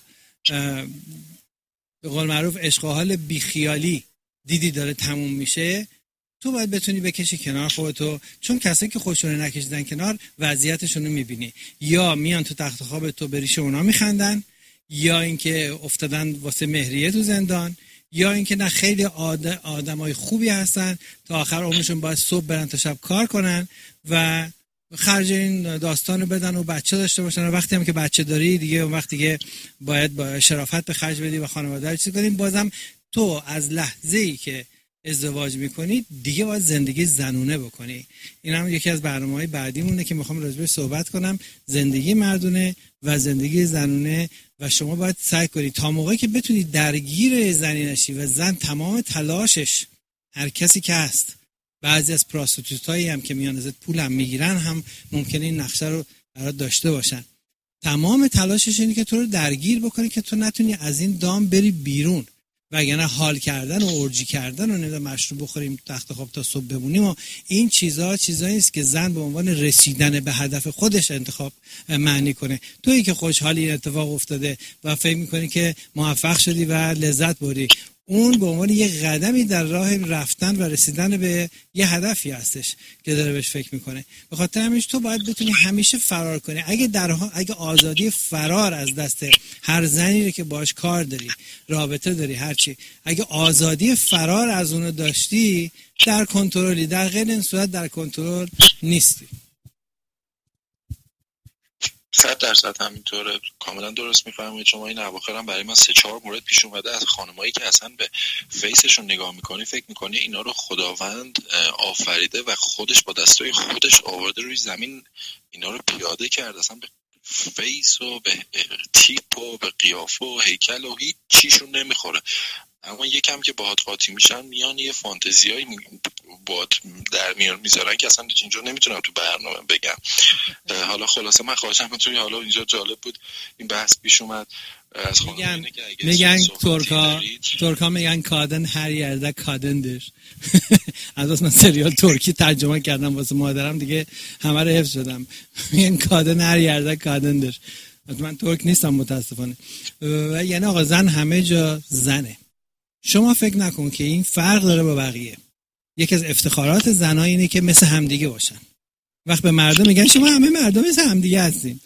به قول معروف عشق و حال بیخیالی دیدی داره تموم میشه، تو باید بتونی بکشی کنار خودتو، چون کسایی که خودشون نکشیدن کنار وضعیتشون رو میبینی، یا میان تو تخت خواب تو بریش اونا میخندن، یا اینکه افتادن واسه مهریه تو زندان، یا اینکه نه خیلی آد... آدمای خوبی هستن تا آخر عمرشون باید صبح برن تا شب کار کنن و خرج این داستان رو بدن و بچه داشته باشن، و وقتی هم که بچه داری دیگه اون وقت دیگه باید با شرافت به خرج بدی و خانواده رو چیز کنی. بازم تو از لحظه‌ای که ازدواج میکنی دیگه باید زندگی زنونه بکنی. این هم یکی از برنامه‌های بعدیمونه که میخوام راجع بهش صحبت کنم، زندگی مردونه و زندگی زنونه. و شما باید سعی کنی تا موقعی که بتونی درگیر زنی نشی و زن تمام تلاشش، هر کسی که هست، بعضی از پراستیتوتایی هم که میان ازت پول هم میگیرن هم ممکنه این نقشه رو برات داشته باشن، تمام تلاشش اینه که تو رو درگیر بکنه که تو نتونی از این دام بری بیرون. وگرنه حال کردن و اورجی کردن و نمیدونم مشروب بخوریم تخت خواب تا صبح بمونیم و این چیزا چیزایی است که زن به عنوان رسیدن به هدف خودش انتخاب معنی کنه. تویی که خوشحالی این اتفاق افتاده و فکر میکنی که موفق شدی و لذت بردی، اون به عنوان یه قدمی در راه رفتن و رسیدن به یه هدفی هستش که داره بهش فکر میکنه. به خاطر همینش تو باید بتونی همیشه فرار کنی. اگه در اگه آزادی فرار از دست هر زنی رو که باش کار داری، رابطه داری، هرچی، اگه آزادی فرار از اونو داشتی، در کنترلی. در غیر این صورت در کنترل نیستی. صد درصد همینطوره، کاملا درست میفرمایید شما. این اواخر هم برای من سه چهار مورد پیش اومده از خانمایی که اصلا به فیسشون نگاه میکنی فکر میکنی اینا رو خداوند آفریده و خودش با دستای خودش آورده روی زمین اینا رو پیاده کرد، اصلا به فیس و به تیپ و به قیافه و هیکل و هیچ چیشون نمیخوره. اما یکم که باهات قاطی میشن میان یه فانتزیایی باد در میان میذارن که اصلا اینجا نمیتونم تو برنامه بگم. حالا خلاصه من خواهشم توی حالا اینجا جالب بود این بحث پیش اومد از میگن میگن ترکا ترکا میگن کادن هر یرده کادندش. از من سریال ترکی ترجمه کردم واسه مادرم دیگه همه رو حفظ شدم. میگن کادن هر یرده کادندش. من ترک نیستم متاسفانه. و یعنی آقا زن همه جا زنه. شما فکر نکن که این فرق داره با بقیه. یکی از افتخارات زنها اینه که مثل همدیگه باشن. وقت به مردم میگن شما همه مردم مثل همدیگه هستین.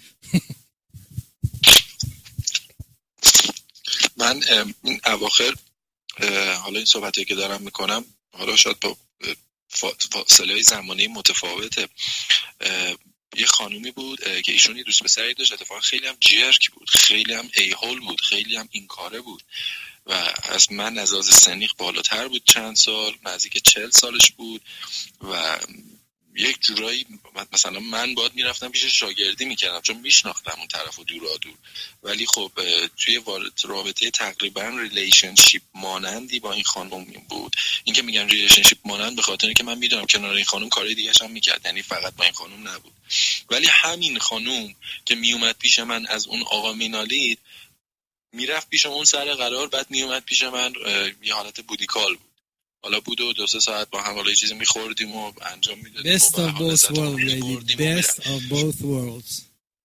من این اواخر حالا این صحبتی که دارم میکنم حالا شاید با فاصله زمانی متفاوته. یه خانومی بود که ایشون یه دوست پسری داشت، اتفاقا خیلی هم جرک بود، خیلی هم ایهول بود، خیلی هم این کاره بود و از من از لحاظ سنی بالاتر بود، چند سال نزدیک چهل سالش بود و یک جورایی مثلا من باید میرفتم پیش شاگردی میکردم چون میشناختم اون طرفو دورا دور، ولی خب توی رابطه تقریبا ریلیشنشیپ مانندی با این خانم بود. این که میگن ریلیشنشیپ مانند به خاطر اینکه من میدونم کنار این خانم کارهای دیگه هم میکرد، یعنی فقط با این خانم نبود، ولی همین خانم که میومد پیش من از اون آقا مینالید میرفت پیش اون سر قرار، بعد میومد پیش من یه حالت بودیکال بود. حالا بود و دو سه ساعت با هم حالا چیزی میخوردیم و انجام میدادیم. Best of both worlds lady. Best of both worlds.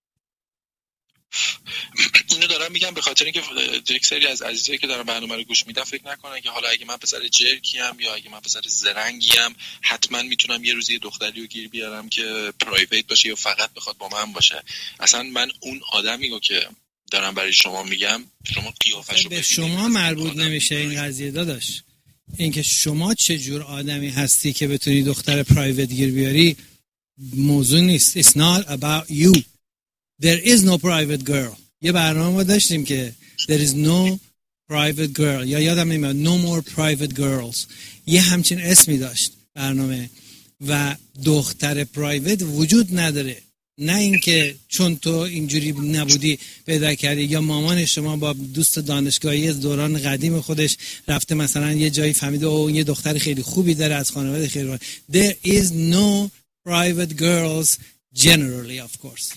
اینو دارم میگم به خاطر اینکه یک سری از عزیزایی که دارن برنامه رو گوش میدن فکر نکنن که حالا اگه من پسر جرکی ام یا اگه من پسر زرنگی ام حتما میتونم یه روزی یه دختری رو گیر بیارم که پرایویت باشه یا فقط بخواد با من باشه. اصلا من اون آدمی رو که دارم برای شما میگم شما قیافه‌شو به شما مربوط نمیشه این قضیه داداش. اینکه شما چه جور آدمی هستی که بتونی دختر پرایوت گیر بیاری موضوع نیست. It's not about you. There is no private girl. یه برنامه ما داشتیم که there is no private girl یا یادم نمیاد no more private girls. یه همچین اسمی داشت برنامه و دختر پرایوت وجود نداره. نه اینکه چون تو اینجوری نبودی پیدا کردی یا مامان شما با دوست دانشگاهی از دوران قدیم خودش رفته مثلا یه جایی فهمیده او یه دختر خیلی خوبی داره از خانواده خیلی خوبی. There is no private girls generally of course.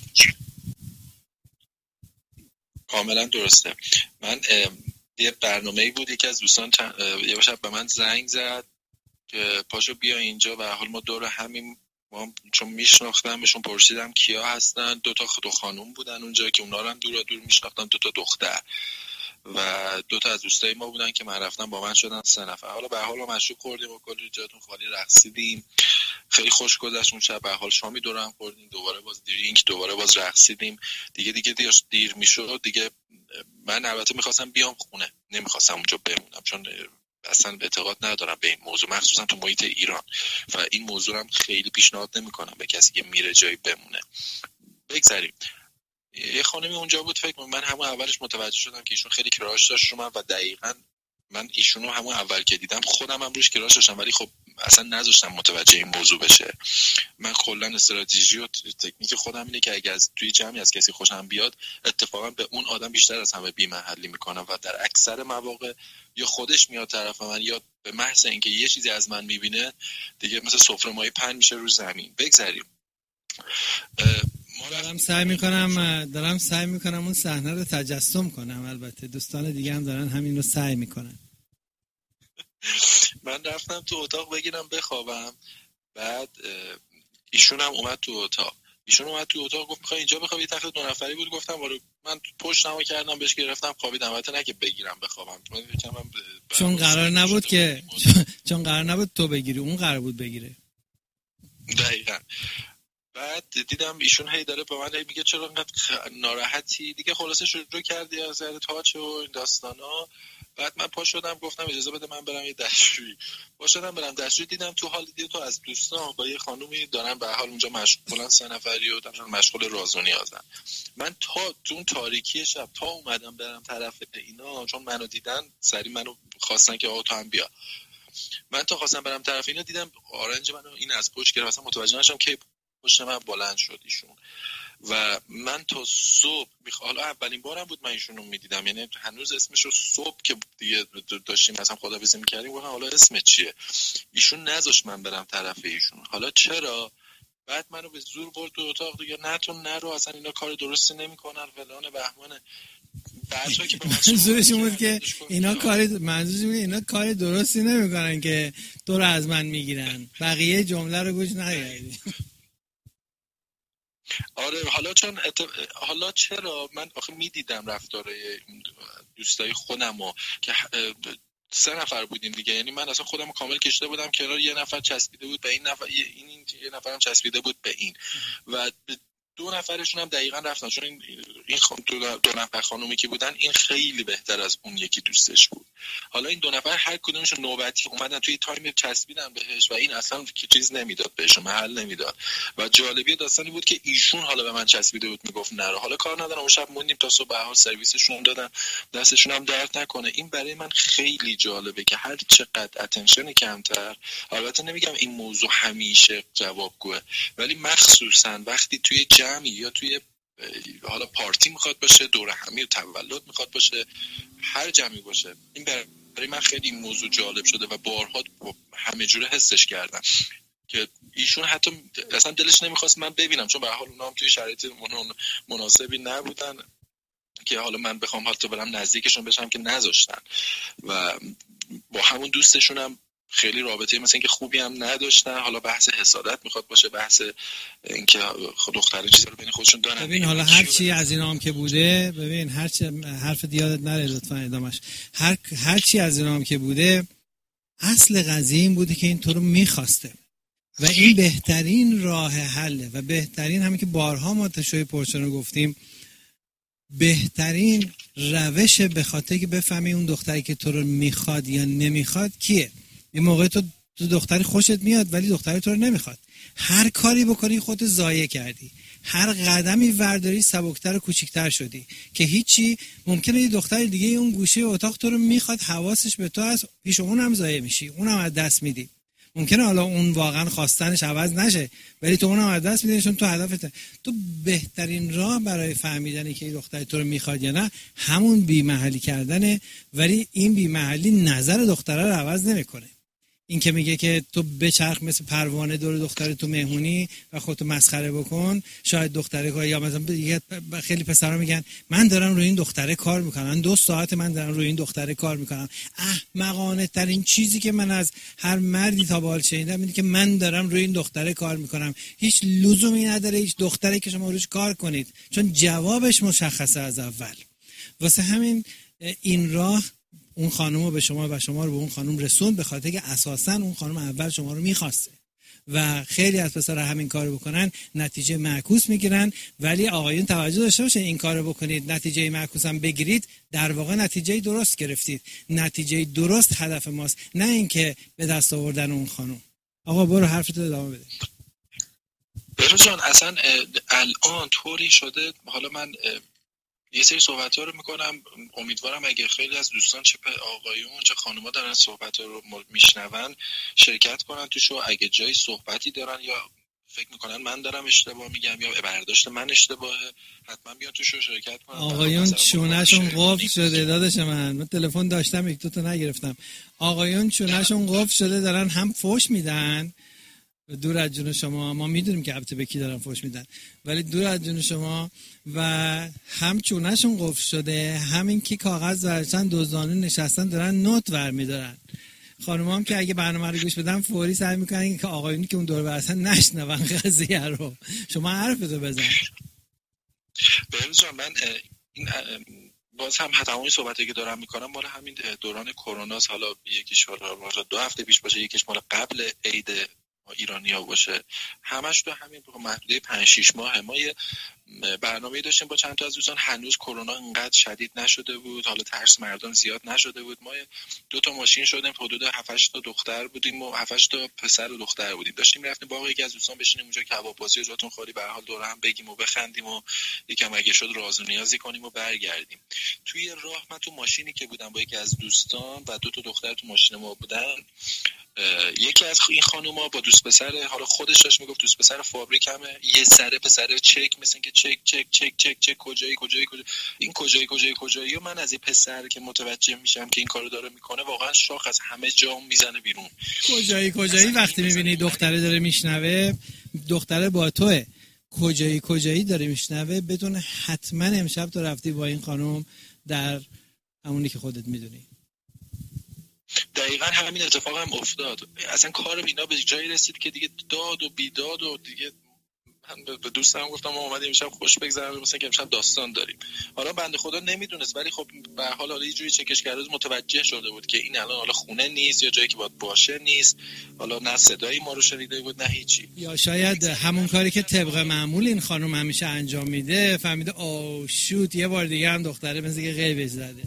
کاملا درسته. من یه برنامه‌ای بود یکی از دوستان یه شب به من زنگ زد که پاشو بیا اینجا و حال ما دور همین ما چون میشناختم بهشون پرسیدم کیا هستن. دو تا دو خانوم بودن اونجا که اونا رو هم دور دور میشناختم، دو تا دختر و دو تا از دوستای ما بودن که من رفتم با من شدن سه نفر. حالا به حال ما مشروب خوردیم و کلی جاتون خالی رقصیدیم، خیلی خوش گذشت اون شب. به حال شامی دور هم خوردیم، دوباره باز درینک، دوباره باز رقصیدیم. دیگه دیگه دیر, دیر میشد دیگه. من البته میخواستم بیام خونه، نمیخواستم اونجا بمونم چون اصلا اعتقاد ندارم به این موضوع، مخصوصا تو محیط ایران و این موضوع هم خیلی پیشنهاد نمیکنم به کسی که میره جایی بمونه. بگذاریم یه خانمی اونجا بود، فکر من همون اولش متوجه شدم که ایشون خیلی کراش داشت رو من و دقیقاً من ایشونو همون اول که دیدم خودم هم روش کراش داشتم، ولی خب اصلا نذاشتم متوجه این موضوع بشه. من کلا استراتژی و تکنیک خودم اینه که اگه از توی جمعی از کسی خوشم بیاد اتفاقا به اون آدم بیشتر از همه بی‌محلی میکنم و در اکثر مواقع یا خودش میاد طرف من یا به محض اینکه یه چیزی از من میبینه دیگه مثل سفره مایی پهن میشه رو زمین. بگذاریم دارم سعی میکنم دارم سعی میکنم اون صحنه رو تجسم کنم. البته دوستان دیگه هم دارن همین رو سعی میکنن. من رفتم تو اتاق بگیرم بخوابم، بعد ایشون هم اومد تو اتاق. ایشون اومد تو اتاق گفت میخوای اینجا بخوابی؟ یه تخت دو نفری بود. گفتم وارو من پشت نما کردم بهش گرفتم خوابیدم. البته نه که بگیرم بخوابم چون قرار نبود که چون قرار نبود تو بگیری، اون قرار بود بگیره. دقیقاً. بعد دیدم ایشون هی داره به من هی میگه چرا انقدر ناراحتی دیگه. خلاصه شروع کردی از زیر تاچ و این داستانا. بعد من پا شدم گفتم اجازه بده من برم یه دستشویی. پا شدم برم دستشویی، دیدم تو حال دیدم تو از دوستان با یه خانومی دارن به حال اونجا مشغولن، سه نفری و دارن مشغول راز و نیازن. من تا تو اون تاریکی شب تا اومدم برم طرف اینا، چون منو دیدن سری منو خواستن که آقا تو هم بیا. من تا خواستم برم طرف اینا دیدم آرنج منو این از پشت گرفت، اصلا متوجه نشدم که پشت من بلند شد ایشون. و من تا صبح حالا اولین بارم بود من ایشونو میدیدم، یعنی هنوز اسمشو صبح که دیگه داشتیم مثلا خداحافظی میکردیم گفتم حالا اسمت چیه، ایشون نذاشت من برم طرف ایشون. حالا چرا؟ بعد منو به زور برد تو اتاق دیگه، نه تو نرو اصلا اینا کار درستی نمیکنن فلان بهمانه. بعدش که به منظورش بود که اینا کار منظورش بود اینا کار درستی نمیکنن که تو رو از من میگیرن. بقیه جمله رو گوش ندادی. آره حالا چون ات... حالا چرا من آخه میدیدم رفتارای دوستای خودمو که سه نفر بودیم دیگه، یعنی من اصلا خودمو کامل کشیده بودم کنار، یه نفر چسبیده بود به این نفر، این, این یه نفرم چسبیده بود به این و دو نفرشون هم دقیقاً رفتن، چون این این خ... دو, دو نفر خانومی که بودن این خیلی بهتر از اون یکی دوستش بود. حالا این دو نفر هر کدومشون نوبتی اومدن توی تایم چسبیدن بهش و این اصلا چیز نمیداد بهش، محل نمیداد و جالبی داستانی بود که ایشون حالا به من چسبیده بود میگفت نرو. حالا کار ندارم اون شب موندیم تا صبح، به هر سرویسشون هم دادن دستشون هم درد نکنه. این برای من خیلی جالبه که هر چقدر اتنشن کمتر، البته نمیگم این موضوع همیشه جوابگوه، ولی مخصوصا وقتی توی جمعی یا توی حالا پارتی میخواد باشه، دوره همی و تولد میخواد باشه، هر جمعی باشه، این برای من خیلی این موضوع جالب شده و بارها همه جوره حسش کردم که ایشون حتی اصلا دلش نمیخواست من ببینم، چون به هر حال اونا هم توی شرایط مناسبی نبودن که حالا من بخوام حتی برم نزدیکشون بشم که نذاشتن و با همون دوستشون هم خیلی رابطه مثلا اینکه خوبی هم نداشتن. حالا بحث حسادت میخواد باشه، بحث اینکه دختره چیزا رو بین خودشون دارن. ببین حالا هر چی از اینا هم که بوده، ببین هر چی حرف دیادت نره لطفا ادامش، هر هر چی از اینا هم که بوده، اصل قضیه این بوده که این تو رو میخواسته و این بهترین راه حله و بهترین همین که بارها ما تشوی پرچون گفتیم، بهترین روش به خاطر که بفهمی اون دختری که تو رو میخواد یا نمیخواد کیه. یه موقع تو تو دختری خوشت میاد ولی دختری تو رو نمیخواد، هر کاری بکنی خودت ضایع کردی، هر قدمی ورداری سبکتر و کوچیکتر شدی که هیچی. ممکنه یه دختر دیگه اون گوشه اتاق تو رو میخواد، حواسش به تو هست، پیش اون هم ضایع میشی، اونم از دست میدی. ممکنه حالا اون واقعا خواستنش عوض نشه ولی تو اونم از دست میدی چون تو هدفت. تو بهترین راه برای فهمیدن که این دختر تو رو میخواد یا نه همون بی‌محلی کردنه، ولی این بی‌محلی نظر دختره رو عوض نمیکنه. این که میگه که تو بچرخ مثل پروانه دور دختر تو مهمونی و خودتو مسخره بکن، شاید دختره، یا مثلا خیلی پسرا میگن من دارم روی این دختره کار میکنم، دو ساعت من دارم روی این دختره کار میکنم. احمقانه ترین چیزی که من از هر مردی تا به حال شنیدم اینه که من دارم روی این دختره کار میکنم. هیچ لزومی نداره هیچ دختری که شما روش کار کنید، چون جوابش مشخصه از اول. واسه همین این راه اون خانومو به شما و شما رو به اون خانوم رسون، به خاطر که اساساً اون خانوم اول شما رو میخواسته و خیلی از پسرها همین کارو بکنن نتیجه معکوس میگیرن. ولی آقایون توجه داشته باشین این کارو بکنید نتیجه معکوس هم بگیرید، در واقع نتیجه درست گرفتید. نتیجه درست هدف ماست، نه اینکه به دست آوردن اون خانوم. آقا برو حرفتو ادامه بده. بهروز جان اصلا الان طوری شده، حالا من یه سری صحبت‌ها رو میکنم، امیدوارم اگه خیلی از دوستان چه آقایون چه خانوما دارن صحبت‌ها رو میشنون شرکت کنن توش، و اگه جای صحبتی دارن یا فکر میکنن من دارم اشتباه میگم یا برداشت من اشتباهه، حتما بیان توش رو شرکت کنن. آقایون چونهشون قفل شده داداش من من تلفن داشتم یک دو تا نگرفتم. آقایون چونهشون قفل شده دارن هم فوش میدن دور از جون شما، ما میدونیم که البته به کی دارن فوش میدن ولی دور از جون شما، و هم چونهشون قفل شده، همین که کاغذ ورچن دوزانو نشستن دارن نوت ور میدارن. خانوما هم که اگه برنامه رو گوش بدن فوری سعی میکنن که آقایونی که اون دور برسن نشنون قضیه رو. شما حرفتو بزن. بهروز جان من این باز هم تمامی صحبتی که دارم میکنم مال همین دوران کرونا، حالا یکیش حالا دو هفته پیش باشه، یکیش مال قبل عید ایرانیا باشه، همش تو همین محدوده پنج شش ماه. ما یه برنامه‌ای داشتیم با چند تا از دوستان، هنوز کرونا انقدر شدید نشده بود، حالا ترس مردم زیاد نشده بود. ما دو تا ماشین شدیم، حدود هفت هشت تا دختر بودیم و هفت هشت تا پسر و دختر بودیم، داشتیم رفتیم باغ یکی از دوستان بشینیم اونجا کباب‌بازی و جاتون خالی به هر حال دور هم بگیم و بخندیم و یکم اگه شد راز و نیازی کنیم و برگردیم. توی راه من تو ماشینی که بودم با یکی از دوستان و دو تا دختر تو ماشین ما بودن، یکی از این خانوما با دوست پسر، حالا خودش داشت میگفت دوست پسر فابریکمه، یه سره پسر چک، مثل که چک چک چک چک چک کجایی کجایی کجایی این کجایی کجایی کجایی و من از این پسر که متوجه میشم که این کارو داره میکنه واقعا شاخ از همه جام میزنه بیرون. کجایی کجایی وقتی میبینی دختره داره میشنوه، دختره با توه، کجایی کجایی داره میشنوه، بدون حتما امشب تو رفتی با این خانم در همونی که خودت میدونی. دقیقا همین اتفاق هم افتاد. اصلا کار اینا به جایی رسید که دیگه داد و بیداد و دیگه من به دوستم گفتم ما اومدیم امشب خوش بگذرونیم، مثلا که امشب داستان داریم. حالا بنده خدا نمیدونست، ولی خب به هر حال یه جوری چکش کرده متوجه شده بود که این الان حالا خونه نیست یا جایی که باید باشه نیست، حالا نه صدای ما رو شنیده بود نه هیچی. یا شاید همون کاری که طبق معمول این خانم همیشه انجام میده فهمیده آو شوت یه بار دیگه هم دختره مثل که غیبش زده.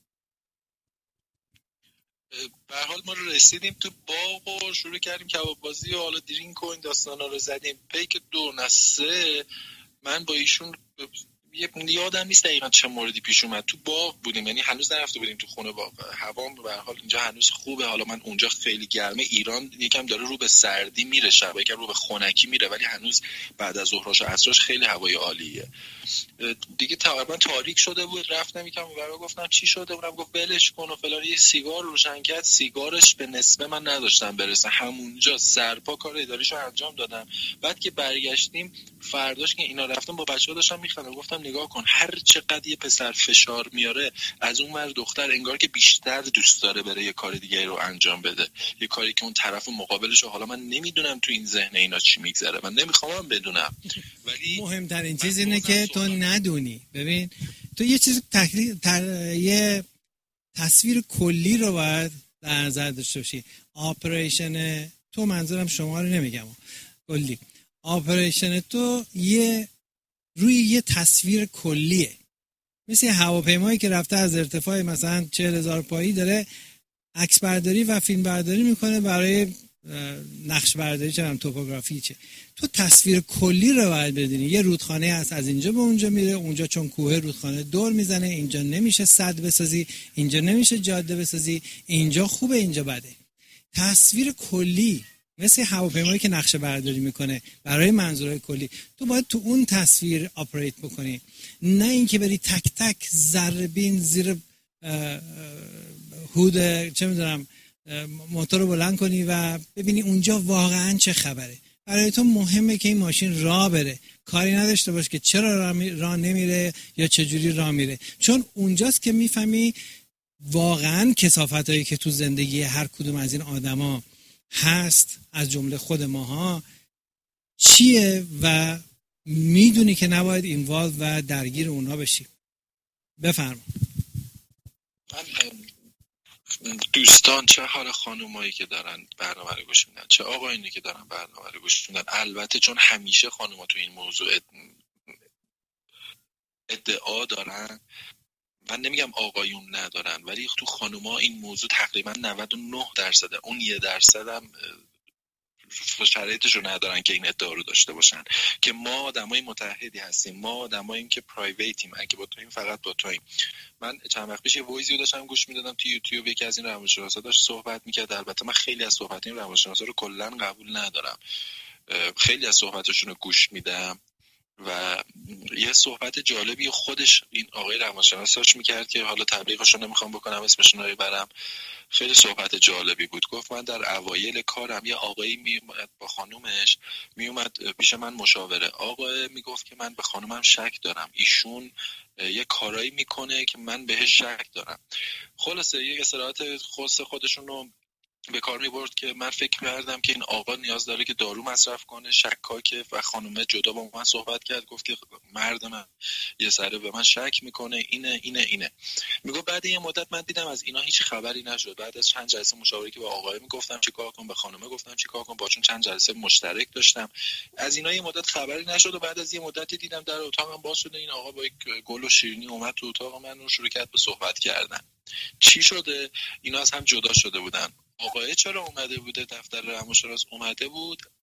به هر حال ما رو رسیدیم تو باغ و شروع کردیم کباب بازی و حالا درینک و این داستانا رو زدیم. پیک دو نه سه من با ایشون یه یادم نیست دقیقاً چه موردی پیش اومد. تو باغ بودیم، یعنی هنوز نرفته بودیم تو خونه باغ. هوا به هر حال اینجا هنوز خوبه، حالا من اونجا خیلی گرمه، ایران یکم داره رو به سردی میره، شب یکم رو به خنکی میره، ولی هنوز بعد از ظهرش و عصرش خیلی هوای عالیه. دیگه تقریبا تاریک شده بود، رفتم یکم اونورا گفتم چی شده، اونم گفت ولش کن و فلان. یه سیگار روشن کرد، سیگارش به نسبه من نداشتم برسه، همونجا سرپا کار اداریشو انجام دادم. بعد که برگشتیم فرداش که اینا رفتم با بچه‌ها داشتم میخوندم، گفتم نگاه کن هر چقدر یه پسر فشار میاره از اون ور دختر انگار که بیشتر دوست داره بره یه کار دیگه رو انجام بده، یه کاری که اون طرف مقابلش، حالا من نمیدونم تو این ذهن اینا چی میگذره، من نمیخوام بدونم، ولی مهمترین چیز اینه که تو ندونی. ببین تو یه چیز تحلیل تر... یه تصویر کلی رو باید در نظر داشته باشی. آپریشن تو، منظورم شما رو نمیگم، کلی آپریشن تو یه روی یه تصویر کلیه، مثل هواپیمایی که رفته از ارتفاع مثلا چهل هزار پایی داره عکس برداری و فیلم برداری میکنه برای نقش برداری، چه هم توپوگرافی، چه تو تصویر کلی رو باید بدونی. یه رودخانه هست از اینجا به اونجا میره، اونجا چون کوه رودخانه دور میزنه، اینجا نمیشه سد بسازی، اینجا نمیشه جاده بسازی، اینجا خوبه اینجا بده. تصویر کلی مثل هواپیمایی که نقشه برداری میکنه برای منظورهای کلی، تو باید تو اون تصویر آپریت بکنی، نه اینکه بری تک تک ذره‌بین زیر هود چه میدونم موتور رو بلند کنی و ببینی اونجا واقعا چه خبره. برای تو مهمه که این ماشین راه بره، کاری نداشته باش که چرا راه نمیره یا چجوری راه میره، چون اونجاست که میفهمی واقعا کثافتایی که تو زندگی هر کدوم از این آدما هست از جمله خود ماها چیه و میدونی که نباید اینوالو و درگیر اونا بشی. بفرما. دوستان، چه حال خانومایی که دارن برنامه رو گوش میدن، چه آقایونی که دارن برنامه رو گوش میدن. البته چون همیشه خانوما تو این موضوع ادعا دارن، من نمیگم آقایون ندارن، ولی تو خانوما این موضوع تقریبا نود و نه درصده، اون یه درصد هم شرایطشو ندارن که این ادعا رو داشته باشن که ما آدمای متحدی هستیم، ما آدماییم که پرایویتیم، اگه با توییم فقط با توییم. من چند وقت پیش یه وایسی داشتم گوش میدادم تو یوتیوب، یکی از این روانشناسا داشت صحبت میکرد. البته من خیلی از صحبت این روانشناسا رو کلا قبول ندارم، خیلی از صحبتاشون رو گوش میدم و یه صحبت جالبی خودش این آقای روانشناس داشت میکرد که حالا تبلیغش رو نمیخوام بکنم، اسمش رو نمیبرم، خیلی صحبت جالبی بود. گفت من در اوایل کارم یه آقایی میومد با خانومش، میومد پیش من مشاوره. آقا میگفت که من به خانومم شک دارم، ایشون یه کارایی میکنه که من بهش شک دارم. خلاصه یه اصطلاحات خاص خودشون رو به کار میبرد که من فکر کردم که این آقا نیاز داره که دارو مصرف کنه، شکاکه. و خانومه جدا با من صحبت کرد، گفت که مرد من یه سره به من شک میکنه، اینه اینه اینه. میگه بعد یه مدت من دیدم از اینا هیچ خبری نشد. بعد از چند جلسه مشاوره که با آقای میگفتم چیکار کنم، به خانومه گفتم چیکار کنم، باشون چند جلسه مشترک داشتم، از اینا یه مدت خبری نشد. و بعد از یه مدتی دیدم در اتاقم باز شده، این آقا با یک گل و شیرینی اومد تو اتاق من و شروع کرد به صحبت کردن. چی شده؟ اینا از هم جدا شده بودن. آقای چرا اومده بوده دفتر روانشناس؟ اومده بود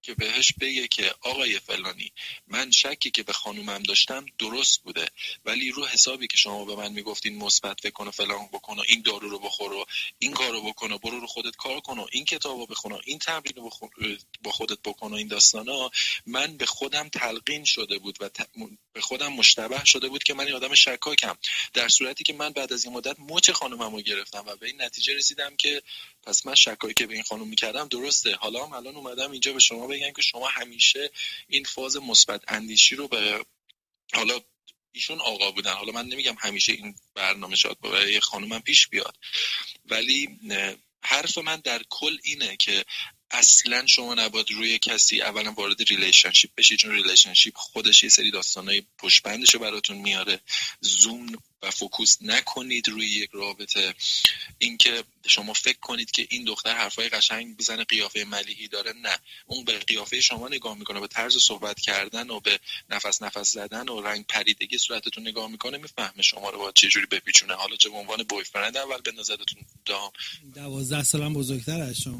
که بهش بگه که آقای فلانی من شکی که به خانومم داشتم درست بوده، ولی رو حسابی که شما به من میگفتین مثبت فکر کن و فلان بکن و این دارو رو بخور و این کارو بکن و برو رو خودت کار کن و این کتابو بخون و این تمرین رو با خودت بکن و این داستانا، من به خودم تلقین شده بود و ت... به خودم مشتبه شده بود که من این آدم شکاکم، در صورتی که من بعد از این مدت مچ خانومم رو گرفتم و به این نتیجه رسیدم که پس من شکایی که به این خانم میکردم درسته. حالا هم الان اومدم اینجا به شما بگم که شما همیشه این فاز مثبت اندیشی رو به، حالا ایشون آقا بودن، حالا من نمیگم همیشه این برنامه شاد برای یه خانومم پیش بیاد، ولی حرف من در کل اینه که اصلا شما نباید روی کسی اولا وارد ریلیشنشیپ بشید، چون ریلیشنشیپ خودش یه سری داستانای پشتبندشو براتون میاره. زوم و فوکوس نکنید روی یک رابطه. اینکه شما فکر کنید که این دختر حرفای قشنگ بزنه، قیافه ملیحی داره، نه، اون به قیافه شما نگاه میکنه، به طرز صحبت کردن و به نفس نفس زدن و رنگ پریدگی صورتتون نگاه میکنه، میفهمه شما رو باید چه جوری بپیچونه. حالا چه به عنوان بویفرند اول به نظرتون دام دوازده سالم بزرگتر از شما.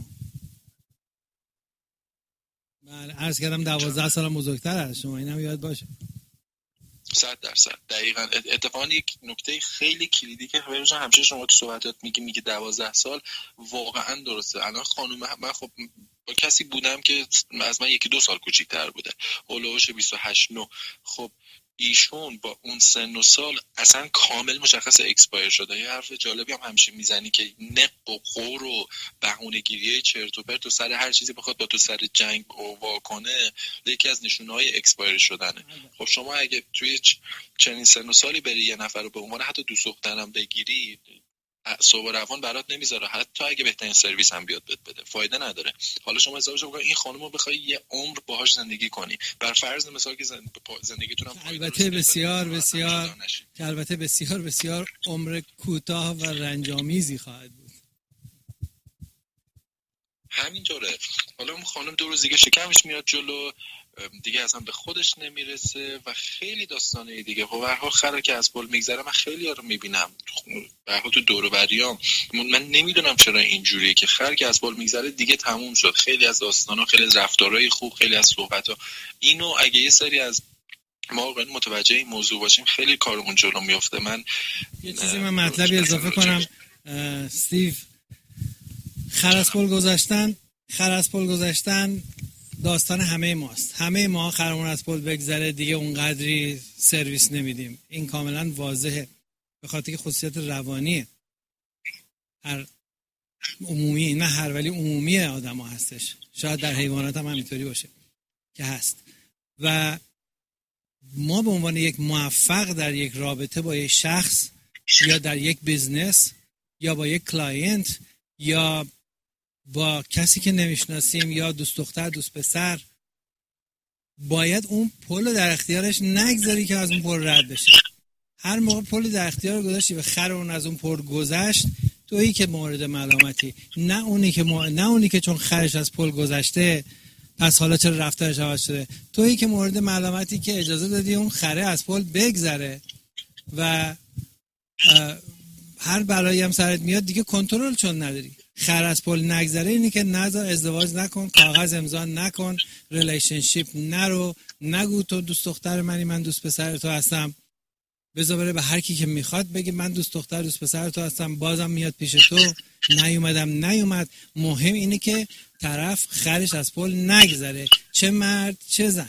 من عرض کردم دوازده سالم بزرگتر از شما، اینم یاد باشه. صد درصد دقیقاً. اتفاقا یک نکته خیلی کلیدی که بهروز همیشه شما تو صحبتات میگی میگی دوازده سال، واقعا درسته. الان خانم من خب با کسی بودم که از من یکی دو سال کوچیک‌تر بوده، هولوش بیست و هشت نه، خب ایشون با اون سن و سال اصلا کامل مشخص اکسپایر شده. یه حرف جالبی هم همیشه میزنی که نق و قور و بهونه‌گیری چرت و پرت و سر هر چیزی بخواد با تو سر جنگ اووا کنه، یکی از نشونه‌های اکسپایر شدنه. خب شما اگه توی چنین سن و سالی بری یه نفر رو به عنوان حتی دوست دخترم بگیری، صبح و روان برات نمیذاره، حتی اگه بهترین سرویس هم بیاد بهت بده فایده نداره. حالا شما حسابش بکن این خانومو بخوای یه عمر باهاش زندگی کنی، بر فرض مثال که زندگیتون هم البته بسیار بسیار که البته بسیار بسیار عمر کوتاه و رنجامیزی خواهد بود. همینطوره. حالا اون خانم دو روز دیگه شکمش میاد جلو، دیگه اصلا به خودش نمیرسه و خیلی داستانه دیگه. خب به هر حال خره که از پل میگذره، من خیلی ها رو میبینم به هر حال تو دور و بریام، من نمیدونم چرا اینجوریه که خر که از پل میگذره دیگه تموم شد. خیلی از داستانا، خیلی از رفتارهای خوب، خیلی از صحبت‌ها، اینو اگه یه سری از ما واقعا متوجه این موضوع باشیم خیلی کارمون جلو میفته. من یه چیزی من مطلبی اضافه کنم استیو، خر از پل گذاشتن خر از پل گذاشتن داستان همه ماست. همه ما خرمون از پل بگذره دیگه اونقدری سرویس نمیدیم، این کاملا واضحه، به خاطر که خصوصیت روانی هر عمومی، نه هر ولی عمومی آدم ها هستش، شاید در حیوانات هم همینطوری باشه که هست. و ما به عنوان یک موفق در یک رابطه با یک شخص یا در یک بیزنس یا با یک کلاینت یا با کسی که نمیشناسیم یا دوست دختر دوست پسر، باید اون پل در اختیارش نگذاری که از اون پل رد بشه. هر موقع پل در اختیار گذاشتی و خر اون از اون پل گذشت، تویی که مورد ملامتی، نه اونی که ما... نه اونی که چون خرش از پل گذشته پس حالا چرا رفتارش عوض شده. تویی که مورد ملامتی که اجازه دادی اون خره از پل بگذره و هر بلایی هم سرت میاد دیگه کنترل چون نداری. خر از پل نگذره اینی که نذار، ازدواج نکن، کاغذ امضا نکن، ریلیشنشیپ نرو، نگو تو دوست دختر منی من دوست پسر تو هستم، بذار بره به هر کی که میخواد بگه من دوست دختر دوست پسر تو هستم، بازم میاد پیش تو، نیومدم نیومد. مهم اینه که طرف خرش از پل نگذره، چه مرد چه زن.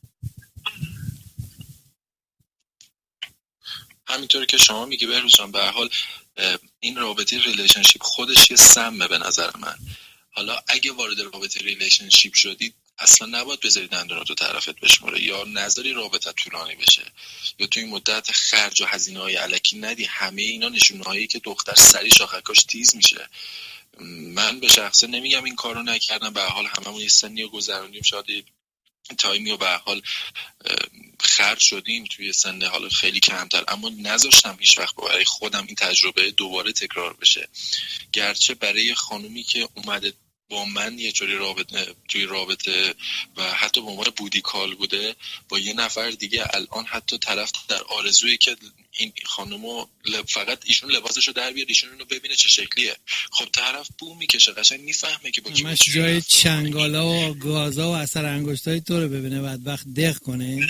همینطوری که شما میگی بهروز جان، به هر حال این رابطه ریلیشنشیپ خودش یه سمه به نظر من. حالا اگه وارد رابطه ریلیشنشیپ شدید اصلا نباید بذارید دندونات رو طرفت بشموره، یا نذاری رابطه طولانی بشه، یا تو این مدت خرج و هزینه‌های الکی ندی. همه اینا نشونه‌هایی که دختر سری شاخکاش تیز میشه. من به شخصه نمیگم این کارو نکردم، به هر حال هممون یه سنی رو گذروندیم، شاید تایمی و به هر حال خرج شدیم توی سن حالا خیلی کمتر، اما نذاشتم هیچ وقت برای خودم این تجربه دوباره تکرار بشه. گرچه برای خانومی که اومده با من یه جوری رابطه توی رابطه و حتی به عنوان بودی کال بوده با یه نفر دیگه، الان حتی طرف در آرزویی که این خانومو فقط ایشون لباسشو در بیاره، ایشون رو ببینه چه شکلیه. خب طرف بو میکشه، قشنگ میفهمه که با کی همش جای چنگالا و گازا و اثر انگشتای تو رو ببینه بعد وقت دق کنه.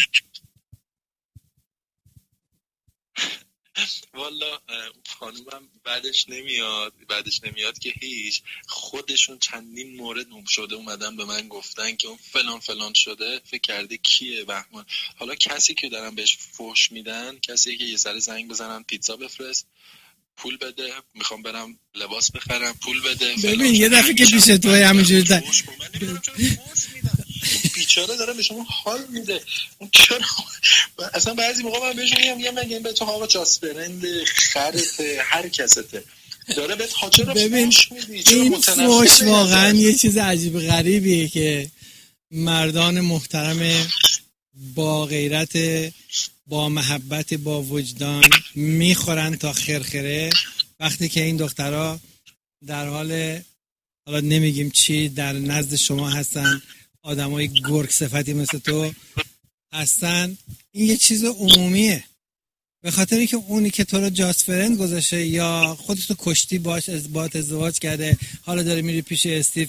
والا خانومم بعدش نمیاد بعدش نمیاد که هیچ. خودشون چندین مورد شده اومدن به من گفتن که اون فلان فلان شده، فکر کرده کیه بهمان. حالا کسی که دارن بهش فوش میدن کسی که یه سر زنگ بزنن پیتزا بفرست، پول بده، میخوام برم لباس بخرم، پول بده. ببین یه دفعه که پیش توی همینجوری تا بیچاره داره به شما حال میده. اون چرا اصلا بعضی موقع من بهش میگم میگم مگه به تو آقا جاسپرند خرته هر کسته داره بهت حاجه رو فوش میدی. این فوش واقعا یه چیز عجیب غریبیه که مردان محترم با غیرت، با محبت، با وجدان میخورن تا خرخره، وقتی که این دخترها در حال حالا نمیگیم چی در نزد شما هستن، آدمای گرگ صفتی مثل تو هستن. این یه چیز عمومیه، به خاطر اینکه اونی که تو رو جاست فرند گذاشته یا خودت رو کشتی باش ازباط ازدواج کرده، حالا داری میری پیش استیو